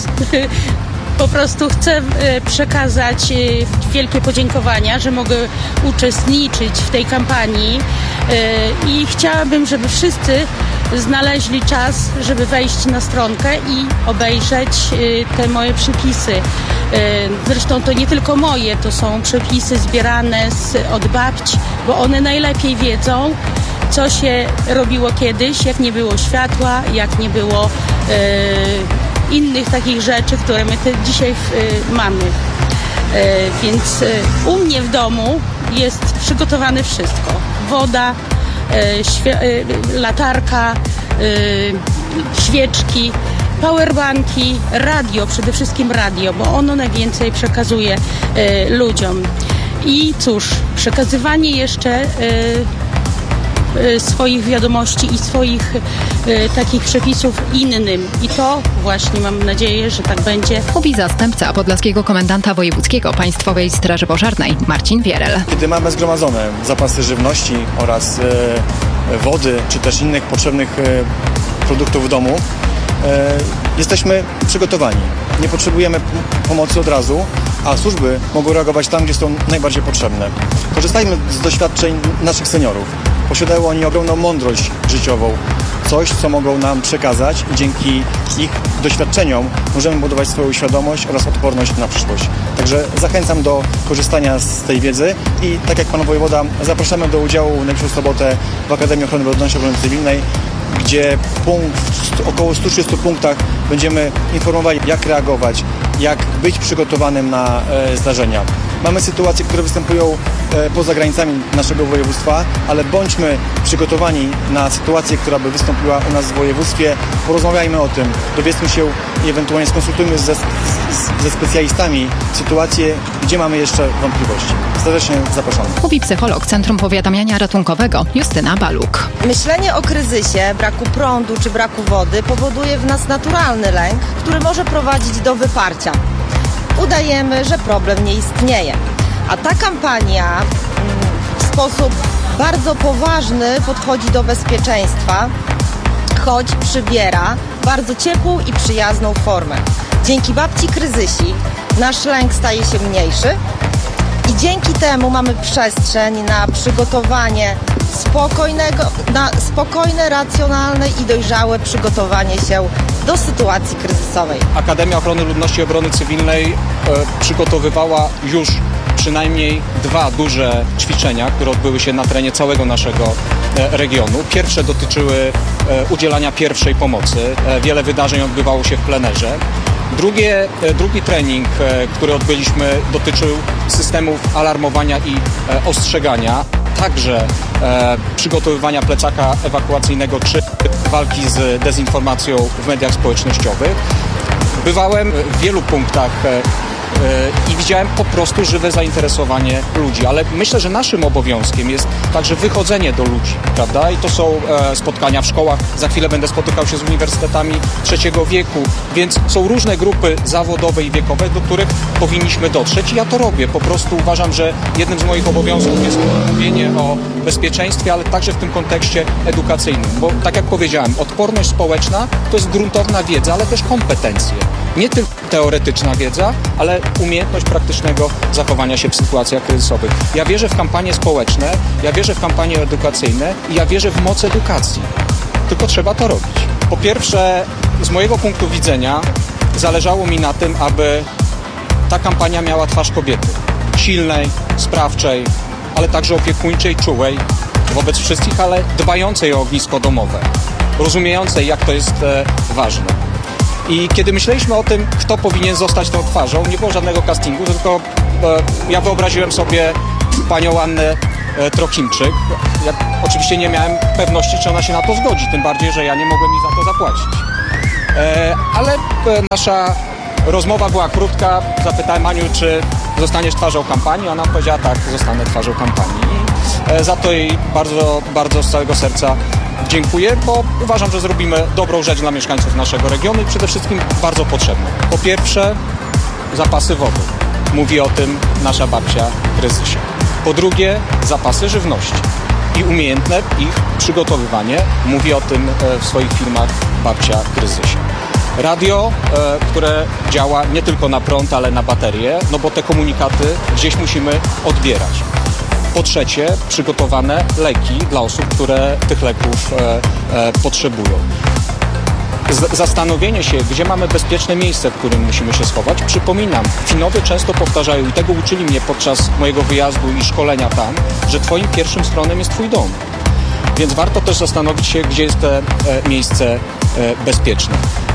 po prostu chcę przekazać wielkie podziękowania, że mogę uczestniczyć w tej kampanii i chciałabym, żeby wszyscy znaleźli czas, żeby wejść na stronkę i obejrzeć te moje przepisy. Zresztą to nie tylko moje, to są przepisy zbierane z, od babci, bo one najlepiej wiedzą, co się robiło kiedyś, jak nie było światła, jak nie było e, innych takich rzeczy, które my te dzisiaj e, mamy. E, więc e, u mnie w domu jest przygotowane wszystko. Woda, e, świe- e, latarka, e, świeczki, powerbanki, radio, przede wszystkim radio, bo ono najwięcej przekazuje e, ludziom. I cóż, przekazywanie jeszcze e, e, swoich wiadomości i swoich e, takich przepisów innym. I to właśnie mam nadzieję, że tak będzie. Mówi zastępca podlaskiego komendanta wojewódzkiego Państwowej Straży Pożarnej Marcin Wierel. Kiedy mamy zgromadzone zapasy żywności oraz e, wody, czy też innych potrzebnych e, produktów w domu, e, jesteśmy przygotowani. Nie potrzebujemy pomocy od razu, a służby mogą reagować tam, gdzie są najbardziej potrzebne. Korzystajmy z doświadczeń naszych seniorów. Posiadają oni ogromną mądrość życiową, coś, co mogą nam przekazać i dzięki ich doświadczeniom możemy budować swoją świadomość oraz odporność na przyszłość. Także zachęcam do korzystania z tej wiedzy i tak jak pan wojewoda, zapraszamy do udziału w najbliższą sobotę w Akademii Ochrony Ludności i Obrony Cywilnej, gdzie punkt, w około stu trzydziestu punktach będziemy informowali, jak reagować, jak być przygotowanym na e, zdarzenia. Mamy sytuacje, które występują e, poza granicami naszego województwa, ale bądźmy przygotowani na sytuację, która by wystąpiła u nas w województwie. Porozmawiajmy o tym, dowiedzmy się i ewentualnie skonsultujmy ze, z, ze specjalistami sytuację, gdzie mamy jeszcze wątpliwości. Serdecznie zapraszamy. Mówi psycholog Centrum Powiadamiania Ratunkowego Justyna Baluk. Myślenie o kryzysie, braku prądu czy braku wody powoduje w nas naturalny lęk, który może prowadzić do wyparcia. Udajemy, że problem nie istnieje. A ta kampania w sposób bardzo poważny podchodzi do bezpieczeństwa, choć przybiera bardzo ciepłą i przyjazną formę. Dzięki babci kryzysi nasz lęk staje się mniejszy i dzięki temu mamy przestrzeń na przygotowanie spokojnego, na spokojne, racjonalne i dojrzałe przygotowanie się do sytuacji kryzysowej. Akademia Ochrony Ludności i Obrony Cywilnej e, przygotowywała już przynajmniej dwa duże ćwiczenia, które odbyły się na terenie całego naszego regionu. Pierwsze dotyczyły udzielania pierwszej pomocy. Wiele wydarzeń odbywało się w plenerze. Drugie, drugi trening, który odbyliśmy, dotyczył systemów alarmowania i ostrzegania, także przygotowywania plecaka ewakuacyjnego czy walki z dezinformacją w mediach społecznościowych. Bywałem w wielu punktach i widziałem po prostu żywe zainteresowanie ludzi, ale myślę, że naszym obowiązkiem jest także wychodzenie do ludzi, prawda? I to są e, spotkania w szkołach, za chwilę będę spotykał się z uniwersytetami trzeciego wieku, więc są różne grupy zawodowe i wiekowe, do których powinniśmy dotrzeć i ja to robię. Po prostu uważam, że jednym z moich obowiązków jest mówienie o bezpieczeństwie, ale także w tym kontekście edukacyjnym, bo tak jak powiedziałem, odporność społeczna to jest gruntowna wiedza, ale też kompetencje. Nie tylko teoretyczna wiedza, ale umiejętność praktycznego zachowania się w sytuacjach kryzysowych. Ja wierzę w kampanie społeczne, ja wierzę w kampanie edukacyjne i ja wierzę w moc edukacji. Tylko trzeba to robić. Po pierwsze, z mojego punktu widzenia zależało mi na tym, aby ta kampania miała twarz kobiety. Silnej, sprawczej, ale także opiekuńczej, czułej wobec wszystkich, ale dbającej o ognisko domowe. Rozumiejącej, jak to jest e, ważne. I kiedy myśleliśmy o tym, kto powinien zostać tą twarzą, nie było żadnego castingu, tylko e, ja wyobraziłem sobie panią Annę e, Trokimczyk. Ja oczywiście nie miałem pewności, czy ona się na to zgodzi, tym bardziej, że ja nie mogłem jej za to zapłacić. E, ale e, nasza rozmowa była krótka. Zapytałem Aniu, czy zostaniesz twarzą kampanii. Ona powiedziała tak, zostanę twarzą kampanii. I e, za to jej bardzo, bardzo z całego serca dziękuję, bo uważam, że zrobimy dobrą rzecz dla mieszkańców naszego regionu i przede wszystkim bardzo potrzebną. Po pierwsze, zapasy wody. Mówi o tym nasza babcia w kryzysie. Po drugie, zapasy żywności i umiejętne ich przygotowywanie. Mówi o tym w swoich filmach babcia w kryzysie. Radio, które działa nie tylko na prąd, ale na baterie, no bo te komunikaty gdzieś musimy odbierać. Po trzecie, przygotowane leki dla osób, które tych leków e, e, potrzebują. Z, zastanowienie się, gdzie mamy bezpieczne miejsce, w którym musimy się schować. Przypominam, Finowie często powtarzają, i tego uczyli mnie podczas mojego wyjazdu i szkolenia tam, że twoim pierwszym schronem jest twój dom. Więc warto też zastanowić się, gdzie jest to e, miejsce e, bezpieczne.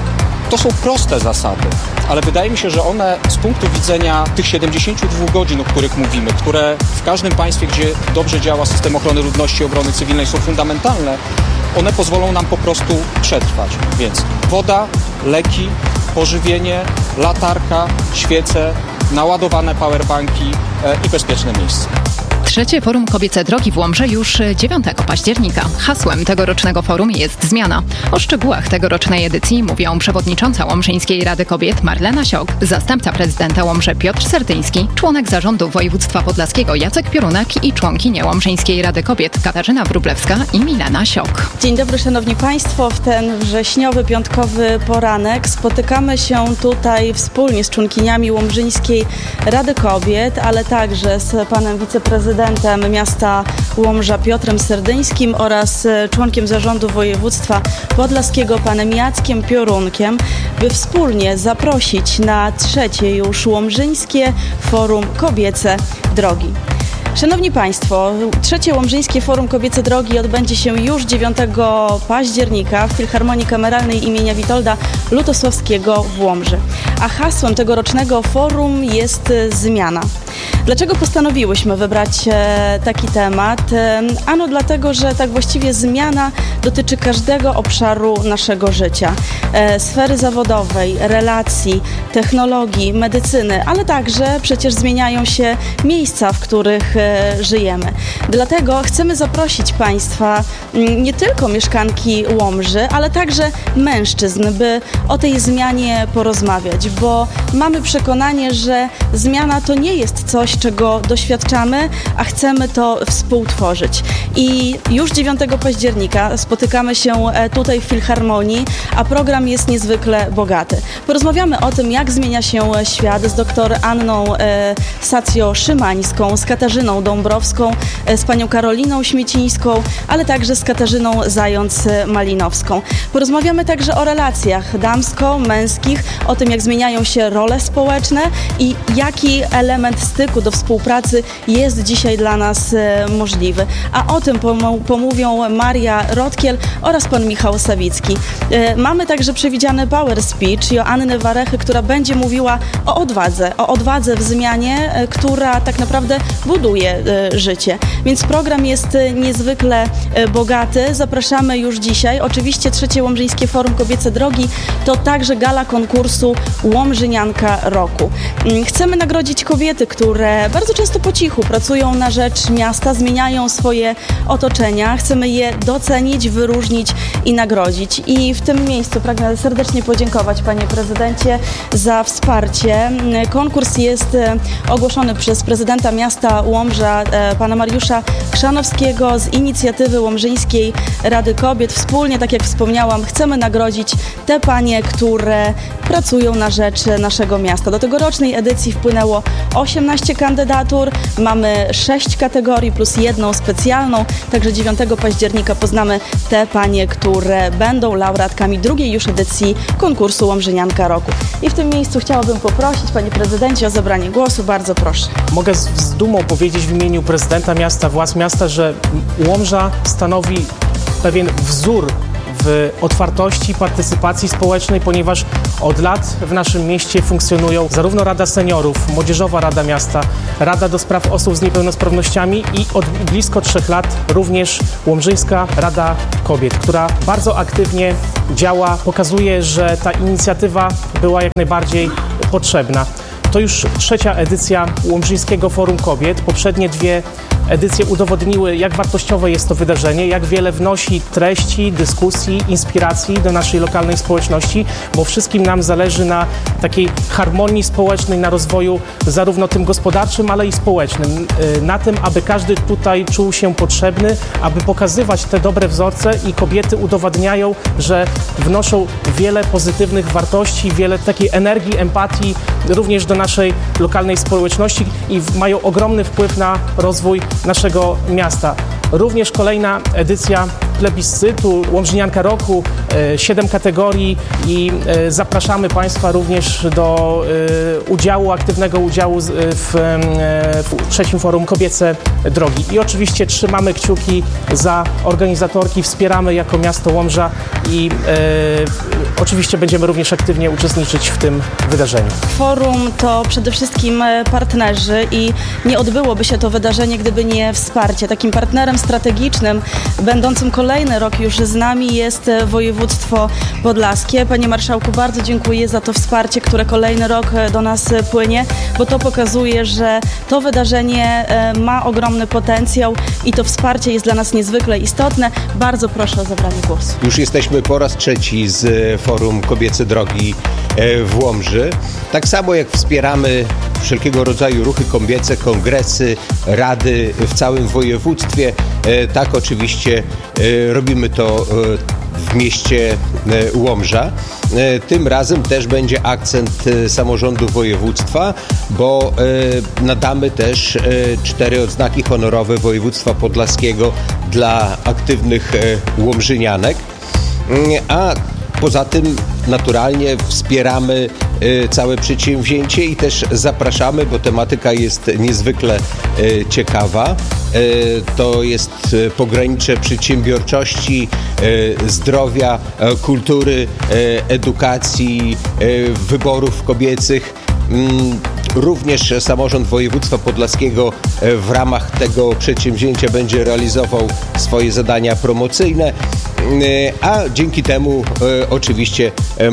To są proste zasady, ale wydaje mi się, że one z punktu widzenia tych siedemdziesięciu dwóch godzin, o których mówimy, które w każdym państwie, gdzie dobrze działa system ochrony ludności i obrony cywilnej, są fundamentalne, one pozwolą nam po prostu przetrwać. Więc woda, leki, pożywienie, latarka, świece, naładowane powerbanki e, i bezpieczne miejsce. Trzecie Forum Kobiece Drogi w Łomży już dziewiątego października. Hasłem tegorocznego forum jest zmiana. O szczegółach tegorocznej edycji mówią przewodnicząca Łomżyńskiej Rady Kobiet Marlena Siok, zastępca prezydenta Łomży Piotr Sertyński, członek zarządu województwa podlaskiego Jacek Piorunek i członkinie Łomżyńskiej Rady Kobiet Katarzyna Wróblewska i Milena Siok. Dzień dobry szanowni państwo. W ten wrześniowy, piątkowy poranek spotykamy się tutaj wspólnie z członkiniami Łomżyńskiej Rady Kobiet, ale także z panem wiceprezydentem miasta Łomża Piotrem Serdyńskim oraz członkiem zarządu województwa podlaskiego panem Jackiem Piorunkiem, by wspólnie zaprosić na trzecie już Łomżyńskie Forum Kobiece Drogi. Szanowni Państwo, trzecie Łomżyńskie Forum Kobiece Drogi odbędzie się już dziewiątego października w Filharmonii Kameralnej imienia Witolda Lutosławskiego w Łomży. A hasłem tegorocznego forum jest zmiana. Dlaczego postanowiłyśmy wybrać e, taki temat? E, ano dlatego, że tak właściwie zmiana dotyczy każdego obszaru naszego życia. E, sfery zawodowej, relacji, technologii, medycyny, ale także przecież zmieniają się miejsca, w których e, żyjemy. Dlatego chcemy zaprosić Państwa, m, nie tylko mieszkanki Łomży, ale także mężczyzn, by o tej zmianie porozmawiać, bo mamy przekonanie, że zmiana to nie jest coś, czego doświadczamy, a chcemy to współtworzyć. I już dziewiątego października spotykamy się tutaj w Filharmonii, a program jest niezwykle bogaty. Porozmawiamy o tym, jak zmienia się świat z doktor Anną e, Sacjo-Szymańską, z Katarzyną Katarzyną Dąbrowską, z panią Karoliną Śmiecińską, ale także z Katarzyną Zając-Malinowską. Porozmawiamy także o relacjach damsko-męskich, o tym, jak zmieniają się role społeczne i jaki element styku do współpracy jest dzisiaj dla nas możliwy. A o tym pomówią Maria Rotkiel oraz pan Michał Sawicki. Mamy także przewidziany power speech Joanny Warechy, która będzie mówiła o odwadze, o odwadze w zmianie, która tak naprawdę buduje życie. Więc program jest niezwykle bogaty. Zapraszamy już dzisiaj. Oczywiście Trzecie Łomżyńskie Forum Kobiece Drogi to także gala konkursu Łomżynianka Roku. Chcemy nagrodzić kobiety, które bardzo często po cichu pracują na rzecz miasta, zmieniają swoje otoczenia. Chcemy je docenić, wyróżnić i nagrodzić. I w tym miejscu pragnę serdecznie podziękować, panie prezydencie, za wsparcie. Konkurs jest ogłoszony przez prezydenta miasta Łomża, pana Mariusza Chrzanowskiego z inicjatywy Łomżyńskiej Rady Kobiet. Wspólnie, tak jak wspomniałam, chcemy nagrodzić te panie, które pracują na rzecz naszego miasta. Do tegorocznej edycji wpłynęło osiemnaście kandydatur. Mamy sześć kategorii plus jedną specjalną. Także dziewiątego października poznamy te panie, które będą laureatkami drugiej już edycji konkursu Łomżynianka Roku. I w tym miejscu chciałabym poprosić, panie prezydencie, o zabranie głosu. Bardzo proszę. Mogę z, z dumą powiedzieć w imieniu prezydenta miasta, władz miasta, że Łomża stanowi pewien wzór w otwartości, partycypacji społecznej, ponieważ od lat w naszym mieście funkcjonują zarówno Rada Seniorów, Młodzieżowa Rada Miasta, Rada do Spraw Osób z Niepełnosprawnościami i od blisko trzech lat również Łomżyńska Rada Kobiet, która bardzo aktywnie działa, pokazuje, że ta inicjatywa była jak najbardziej potrzebna. To już trzecia edycja Łomżyńskiego Forum Kobiet. Poprzednie dwie edycje udowodniły, jak wartościowe jest to wydarzenie, jak wiele wnosi treści, dyskusji, inspiracji do naszej lokalnej społeczności, bo wszystkim nam zależy na takiej harmonii społecznej, na rozwoju zarówno tym gospodarczym, ale i społecznym. Na tym, aby każdy tutaj czuł się potrzebny, aby pokazywać te dobre wzorce i kobiety udowadniają, że wnoszą wiele pozytywnych wartości, wiele takiej energii, empatii również do naszej lokalnej społeczności i mają ogromny wpływ na rozwój naszego miasta. Również kolejna edycja plebiscytu Łomżynianka Roku, siedem kategorii i zapraszamy Państwa również do udziału, aktywnego udziału w, w trzecim Forum Kobiece Drogi. I oczywiście trzymamy kciuki za organizatorki, wspieramy jako miasto Łomża i e, oczywiście będziemy również aktywnie uczestniczyć w tym wydarzeniu. Forum to przede wszystkim partnerzy i nie odbyłoby się to wydarzenie, gdyby nie wsparcie. Takim partnerem strategicznym, będącym kolejny rok już z nami, jest województwo podlaskie. Panie marszałku, bardzo dziękuję za to wsparcie, które kolejny rok do nas płynie, bo to pokazuje, że to wydarzenie ma ogromny potencjał i to wsparcie jest dla nas niezwykle istotne. Bardzo proszę o zabranie głosu. Już jesteśmy po raz trzeci z Forum Kobiece Drogi w Łomży. Tak samo jak wspieramy wszelkiego rodzaju ruchy kobiece, kongresy, rady w całym województwie, tak oczywiście robimy to w mieście Łomża. Tym razem też będzie akcent samorządu województwa, bo nadamy też cztery odznaki honorowe województwa podlaskiego dla aktywnych łomżynianek, a poza tym naturalnie wspieramy całe przedsięwzięcie i też zapraszamy, bo tematyka jest niezwykle ciekawa. To jest pogranicze przedsiębiorczości, zdrowia, kultury, edukacji, wyborów kobiecych. Również samorząd województwa podlaskiego w ramach tego przedsięwzięcia będzie realizował swoje zadania promocyjne, a dzięki temu oczywiście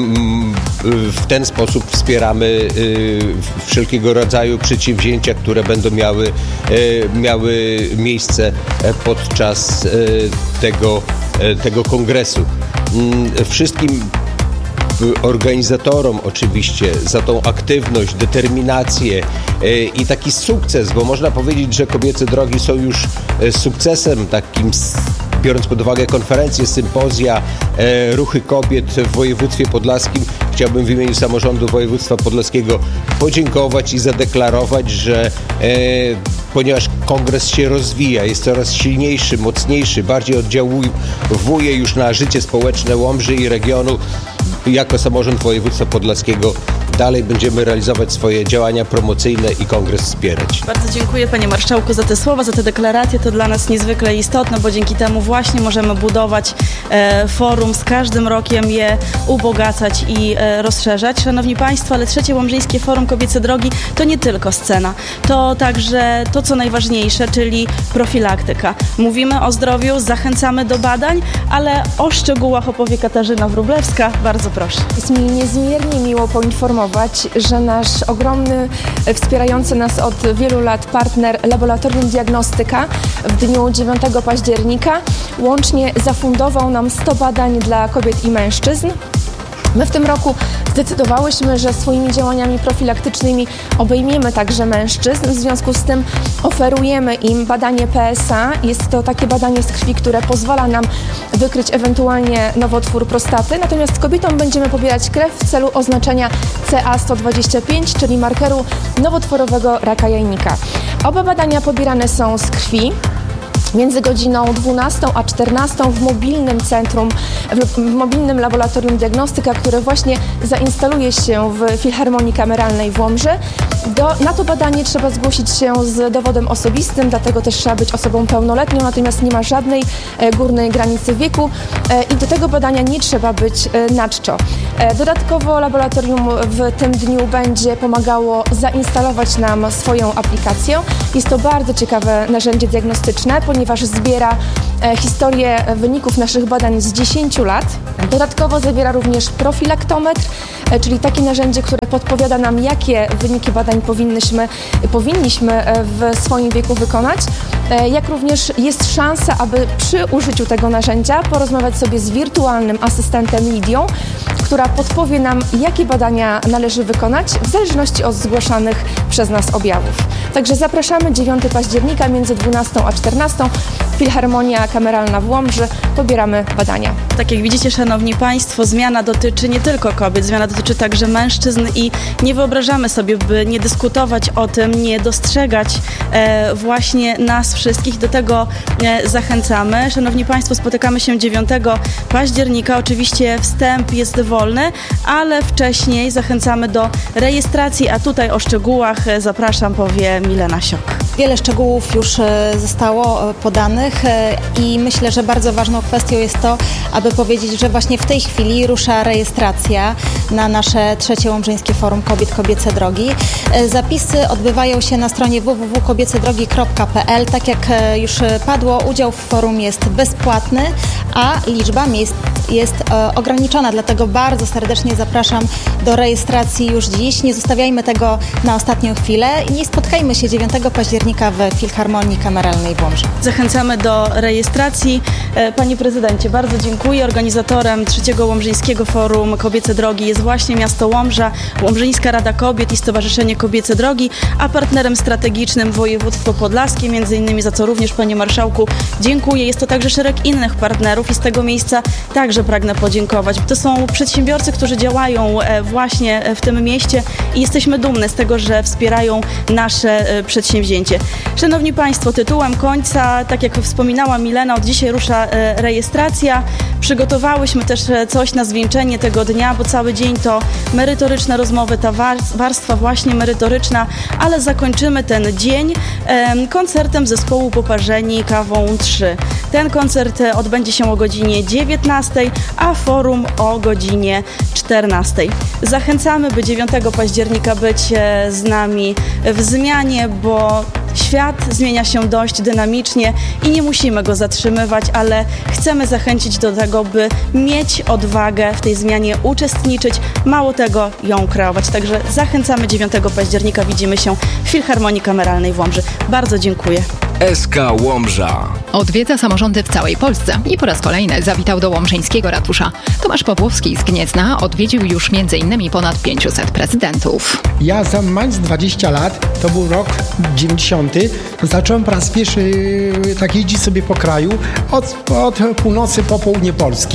w ten sposób wspieramy wszelkiego rodzaju przedsięwzięcia, które będą miały, miały miejsce podczas tego, tego kongresu. Wszystkim organizatorom oczywiście za tą aktywność, determinację i taki sukces, bo można powiedzieć, że kobiece drogi są już sukcesem takim biorąc pod uwagę konferencje, sympozja, e, ruchy kobiet w województwie podlaskim, chciałbym w imieniu samorządu województwa podlaskiego podziękować i zadeklarować, że e, ponieważ kongres się rozwija, jest coraz silniejszy, mocniejszy, bardziej oddziałuje już na życie społeczne Łomży i regionu, jako samorząd województwa podlaskiego dalej będziemy realizować swoje działania promocyjne i kongres wspierać. Bardzo dziękuję panie marszałku za te słowa, za te deklaracje. To dla nas niezwykle istotne, bo dzięki temu właśnie możemy budować e, forum, z każdym rokiem je ubogacać i e, rozszerzać. Szanowni państwo, ale trzecie Łomżyńskie Forum Kobiece Drogi to nie tylko scena. To także to, co najważniejsze, czyli profilaktyka. Mówimy o zdrowiu, zachęcamy do badań, ale o szczegółach opowie Katarzyna Wróblewska. Bardzo proszę. Jest mi niezmiernie miło poinformować, że nasz ogromny, wspierający nas od wielu lat partner Laboratorium Diagnostyka w dniu dziewiątego października łącznie zafundował nam sto badań dla kobiet i mężczyzn. My w tym roku zdecydowałyśmy, że swoimi działaniami profilaktycznymi obejmiemy także mężczyzn. W związku z tym oferujemy im badanie P S A. Jest to takie badanie z krwi, które pozwala nam wykryć ewentualnie nowotwór prostaty. Natomiast kobietom będziemy pobierać krew w celu oznaczenia C A sto dwadzieścia pięć, czyli markeru nowotworowego raka jajnika. Oba badania pobierane są z krwi. Między godziną dwunastą a czternastą w mobilnym centrum, w mobilnym laboratorium diagnostyka, które właśnie zainstaluje się w Filharmonii Kameralnej w Łomży. Do, na to badanie trzeba zgłosić się z dowodem osobistym, dlatego też trzeba być osobą pełnoletnią, natomiast nie ma żadnej e, górnej granicy wieku e, i do tego badania nie trzeba być e, na czczo. E, dodatkowo laboratorium w tym dniu będzie pomagało zainstalować nam swoją aplikację. Jest to bardzo ciekawe narzędzie diagnostyczne, ponieważ zbiera e, historię wyników naszych badań z dziesięciu lat. Dodatkowo zawiera również profilaktometr, e, czyli takie narzędzie, które podpowiada nam, jakie wyniki badań powinnyśmy, powinniśmy w swoim wieku wykonać. E, jak również jest szansa, aby przy użyciu tego narzędzia porozmawiać sobie z wirtualnym asystentem Lidią, która podpowie nam, jakie badania należy wykonać w zależności od zgłaszanych przez nas objawów. Także zapraszamy dziewiątego października między dwunastą a czternastą. Filharmonia Kameralna w Łomży. Pobieramy badania. Tak jak widzicie, szanowni państwo, zmiana dotyczy nie tylko kobiet, zmiana dotyczy także mężczyzn i nie wyobrażamy sobie, by nie dyskutować o tym, nie dostrzegać e, właśnie nas wszystkich. Do tego e, zachęcamy. Szanowni państwo, spotykamy się dziewiątego października. Oczywiście wstęp jest wolny, ale wcześniej zachęcamy do rejestracji, a tutaj o szczegółach e, zapraszam, powie Milena Siok. Wiele szczegółów już e, zostało podanych e, i myślę, że bardzo ważną kwestią jest to, aby powiedzieć, że właśnie w tej chwili rusza rejestracja na nasze trzecie Łomżyńskie Forum Kobiet Kobiece Drogi. E, zapisy odbywają się na stronie w w w kropka kobiecedrogi kropka p l. Tak jak e, już padło, udział w forum jest bezpłatny, a liczba miejsc jest e, ograniczona, dlatego bardzo serdecznie zapraszam do rejestracji już dziś. Nie zostawiajmy tego na ostatnią chwilę i spotkajmy się dziewiątego października w Filharmonii Kameralnej w Łomży. Zachęcamy do rejestracji. Panie prezydencie, bardzo dziękuję. Organizatorem trzeciego Łomżyńskiego Forum Kobiece Drogi jest właśnie miasto Łomża, Łomżyńska Rada Kobiet i Stowarzyszenie Kobiece Drogi, a partnerem strategicznym województwo podlaskie, między innymi za co również panie marszałku dziękuję. Jest to także szereg innych partnerów i z tego miejsca także pragnę podziękować. To są przedsiębiorcy, którzy działają właśnie w tym mieście i jesteśmy dumne z tego, że wspierają nasze przedsięwzięcie. Szanowni państwo, tytułem końca, tak jak wspominała Milena, od dzisiaj rusza rejestracja. Przygotowałyśmy też coś na zwieńczenie tego dnia, bo cały dzień to merytoryczne rozmowy, ta warstwa właśnie merytoryczna, ale zakończymy ten dzień koncertem zespołu Poparzeni kawą trzy. Ten koncert odbędzie się o godzinie dziewiętnastej, a forum o godzinie czternastej. Zachęcamy, by dziewiątego października być z nami w zmianie, bo świat zmienia się dość dynamicznie i nie musimy go zatrzymywać, ale chcemy zachęcić do tego, by mieć odwagę w tej zmianie uczestniczyć, mało tego, ją kreować. Także zachęcamy dziewiątego października, widzimy się w Filharmonii Kameralnej w Łomży. Bardzo dziękuję. S K Łomża. Odwiedza samorządy w całej Polsce i po raz kolejny zawitał do łomżyńskiego ratusza. Tomasz Pawłowski z Gniezna odwiedził już między innymi ponad pięciuset prezydentów. Ja za mając dwadzieścia lat, to był rok dziewięćdziesiąty, zacząłem po raz pierwszy tak jeździć sobie po kraju od, od północy po południe Polski.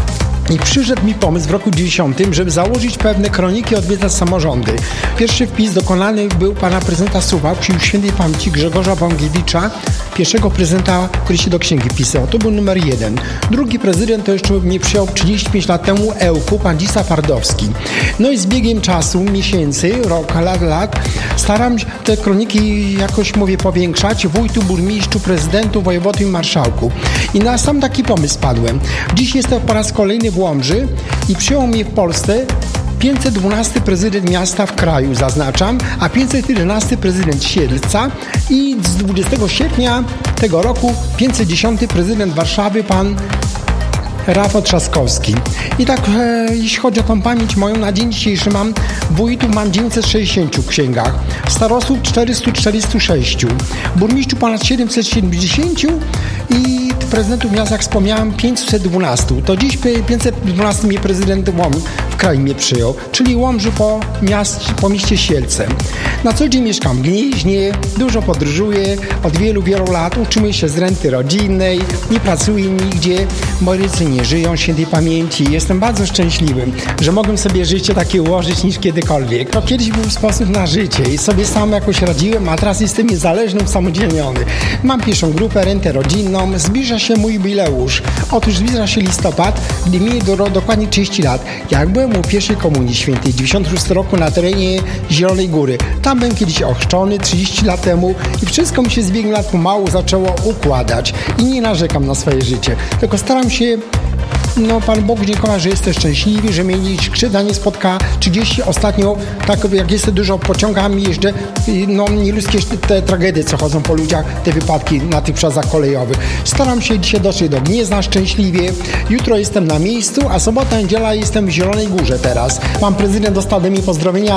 I przyszedł mi pomysł w roku dziewięćdziesiątym, żeby założyć pewne kroniki odwiedzać samorządy. Pierwszy wpis dokonany był pana prezydenta Suwałk, już świętej pamięci Grzegorza Wągiewicza, pierwszego prezydenta, który się do księgi wpisał. To był numer jeden. Drugi prezydent to jeszcze mnie przyjął trzydzieści pięć lat temu Ełku, pan Dzisław Twardowski. No i z biegiem czasu, miesięcy, rok, lat, lat, staram się te kroniki jakoś, mówię, powiększać. Wójtu, burmistrzu, prezydentu, wojewodu i marszałku. I na sam taki pomysł padłem. Dziś jestem po raz kolejny w Łomży i przyjął mnie w Polsce pięćset dwunasty prezydent miasta w kraju, zaznaczam, a pięćset jedenasty prezydent Siedlca i z dwudziestego sierpnia tego roku pięćset dziesiąty prezydent Warszawy, pan Rafał Trzaskowski. I tak, e, jeśli chodzi o tą pamięć moją, na dzień dzisiejszy mam wójtów mam dziewięćset sześćdziesiąt w księgach, starostów czterysta czterdzieści sześć, burmistrzów ponad siedemset siedemdziesiąt i prezydentów miast, jak wspomniałem, pięćset dwanaście. To dziś pięćset dwanaście mnie prezydent Łom w kraju mnie przyjął, czyli Łomży po, miast, po mieście Sielce. Na co dzień mieszkam w Gnieźnie, dużo podróżuję, od wielu, wielu lat uczymy się z renty rodzinnej, nie pracuję nigdzie, moi rodzice nie żyją świętej pamięci. Jestem bardzo szczęśliwy, że mogłem sobie życie takie ułożyć niż kiedykolwiek. To kiedyś był sposób na życie i sobie sam jakoś radziłem, a teraz jestem niezależny, usamodzielniony. Mam pierwszą grupę, rentę rodzinną, zbliża się mój jubileusz. Otóż zbliża się listopad, gdy minie do, dokładnie trzydzieści lat. Jak byłem u pierwszej komunii świętej w dziewięćdziesiątym szóstym roku na terenie Zielonej Góry. Tam byłem kiedyś ochrzczony trzydzieści lat temu i wszystko mi się z biegiem lat pomału zaczęło układać. I nie narzekam na swoje życie, tylko staram się, no Pan Bogu dziękować, że jestem szczęśliwy, że mnie nic krzywda nie spotka. trzydzieści ostatnio, tak jak jestem dużo pociągami, jeżdżę, no nieludzkie te tragedie, co chodzą po ludziach, te wypadki na tych przejazach kolejowych. Staram się dzisiaj dotrzeć do Gniezna szczęśliwie. Jutro jestem na miejscu, a sobota, niedziela jestem w Zielonej Górze teraz. Pan prezydent dostał ode mnie pozdrowienia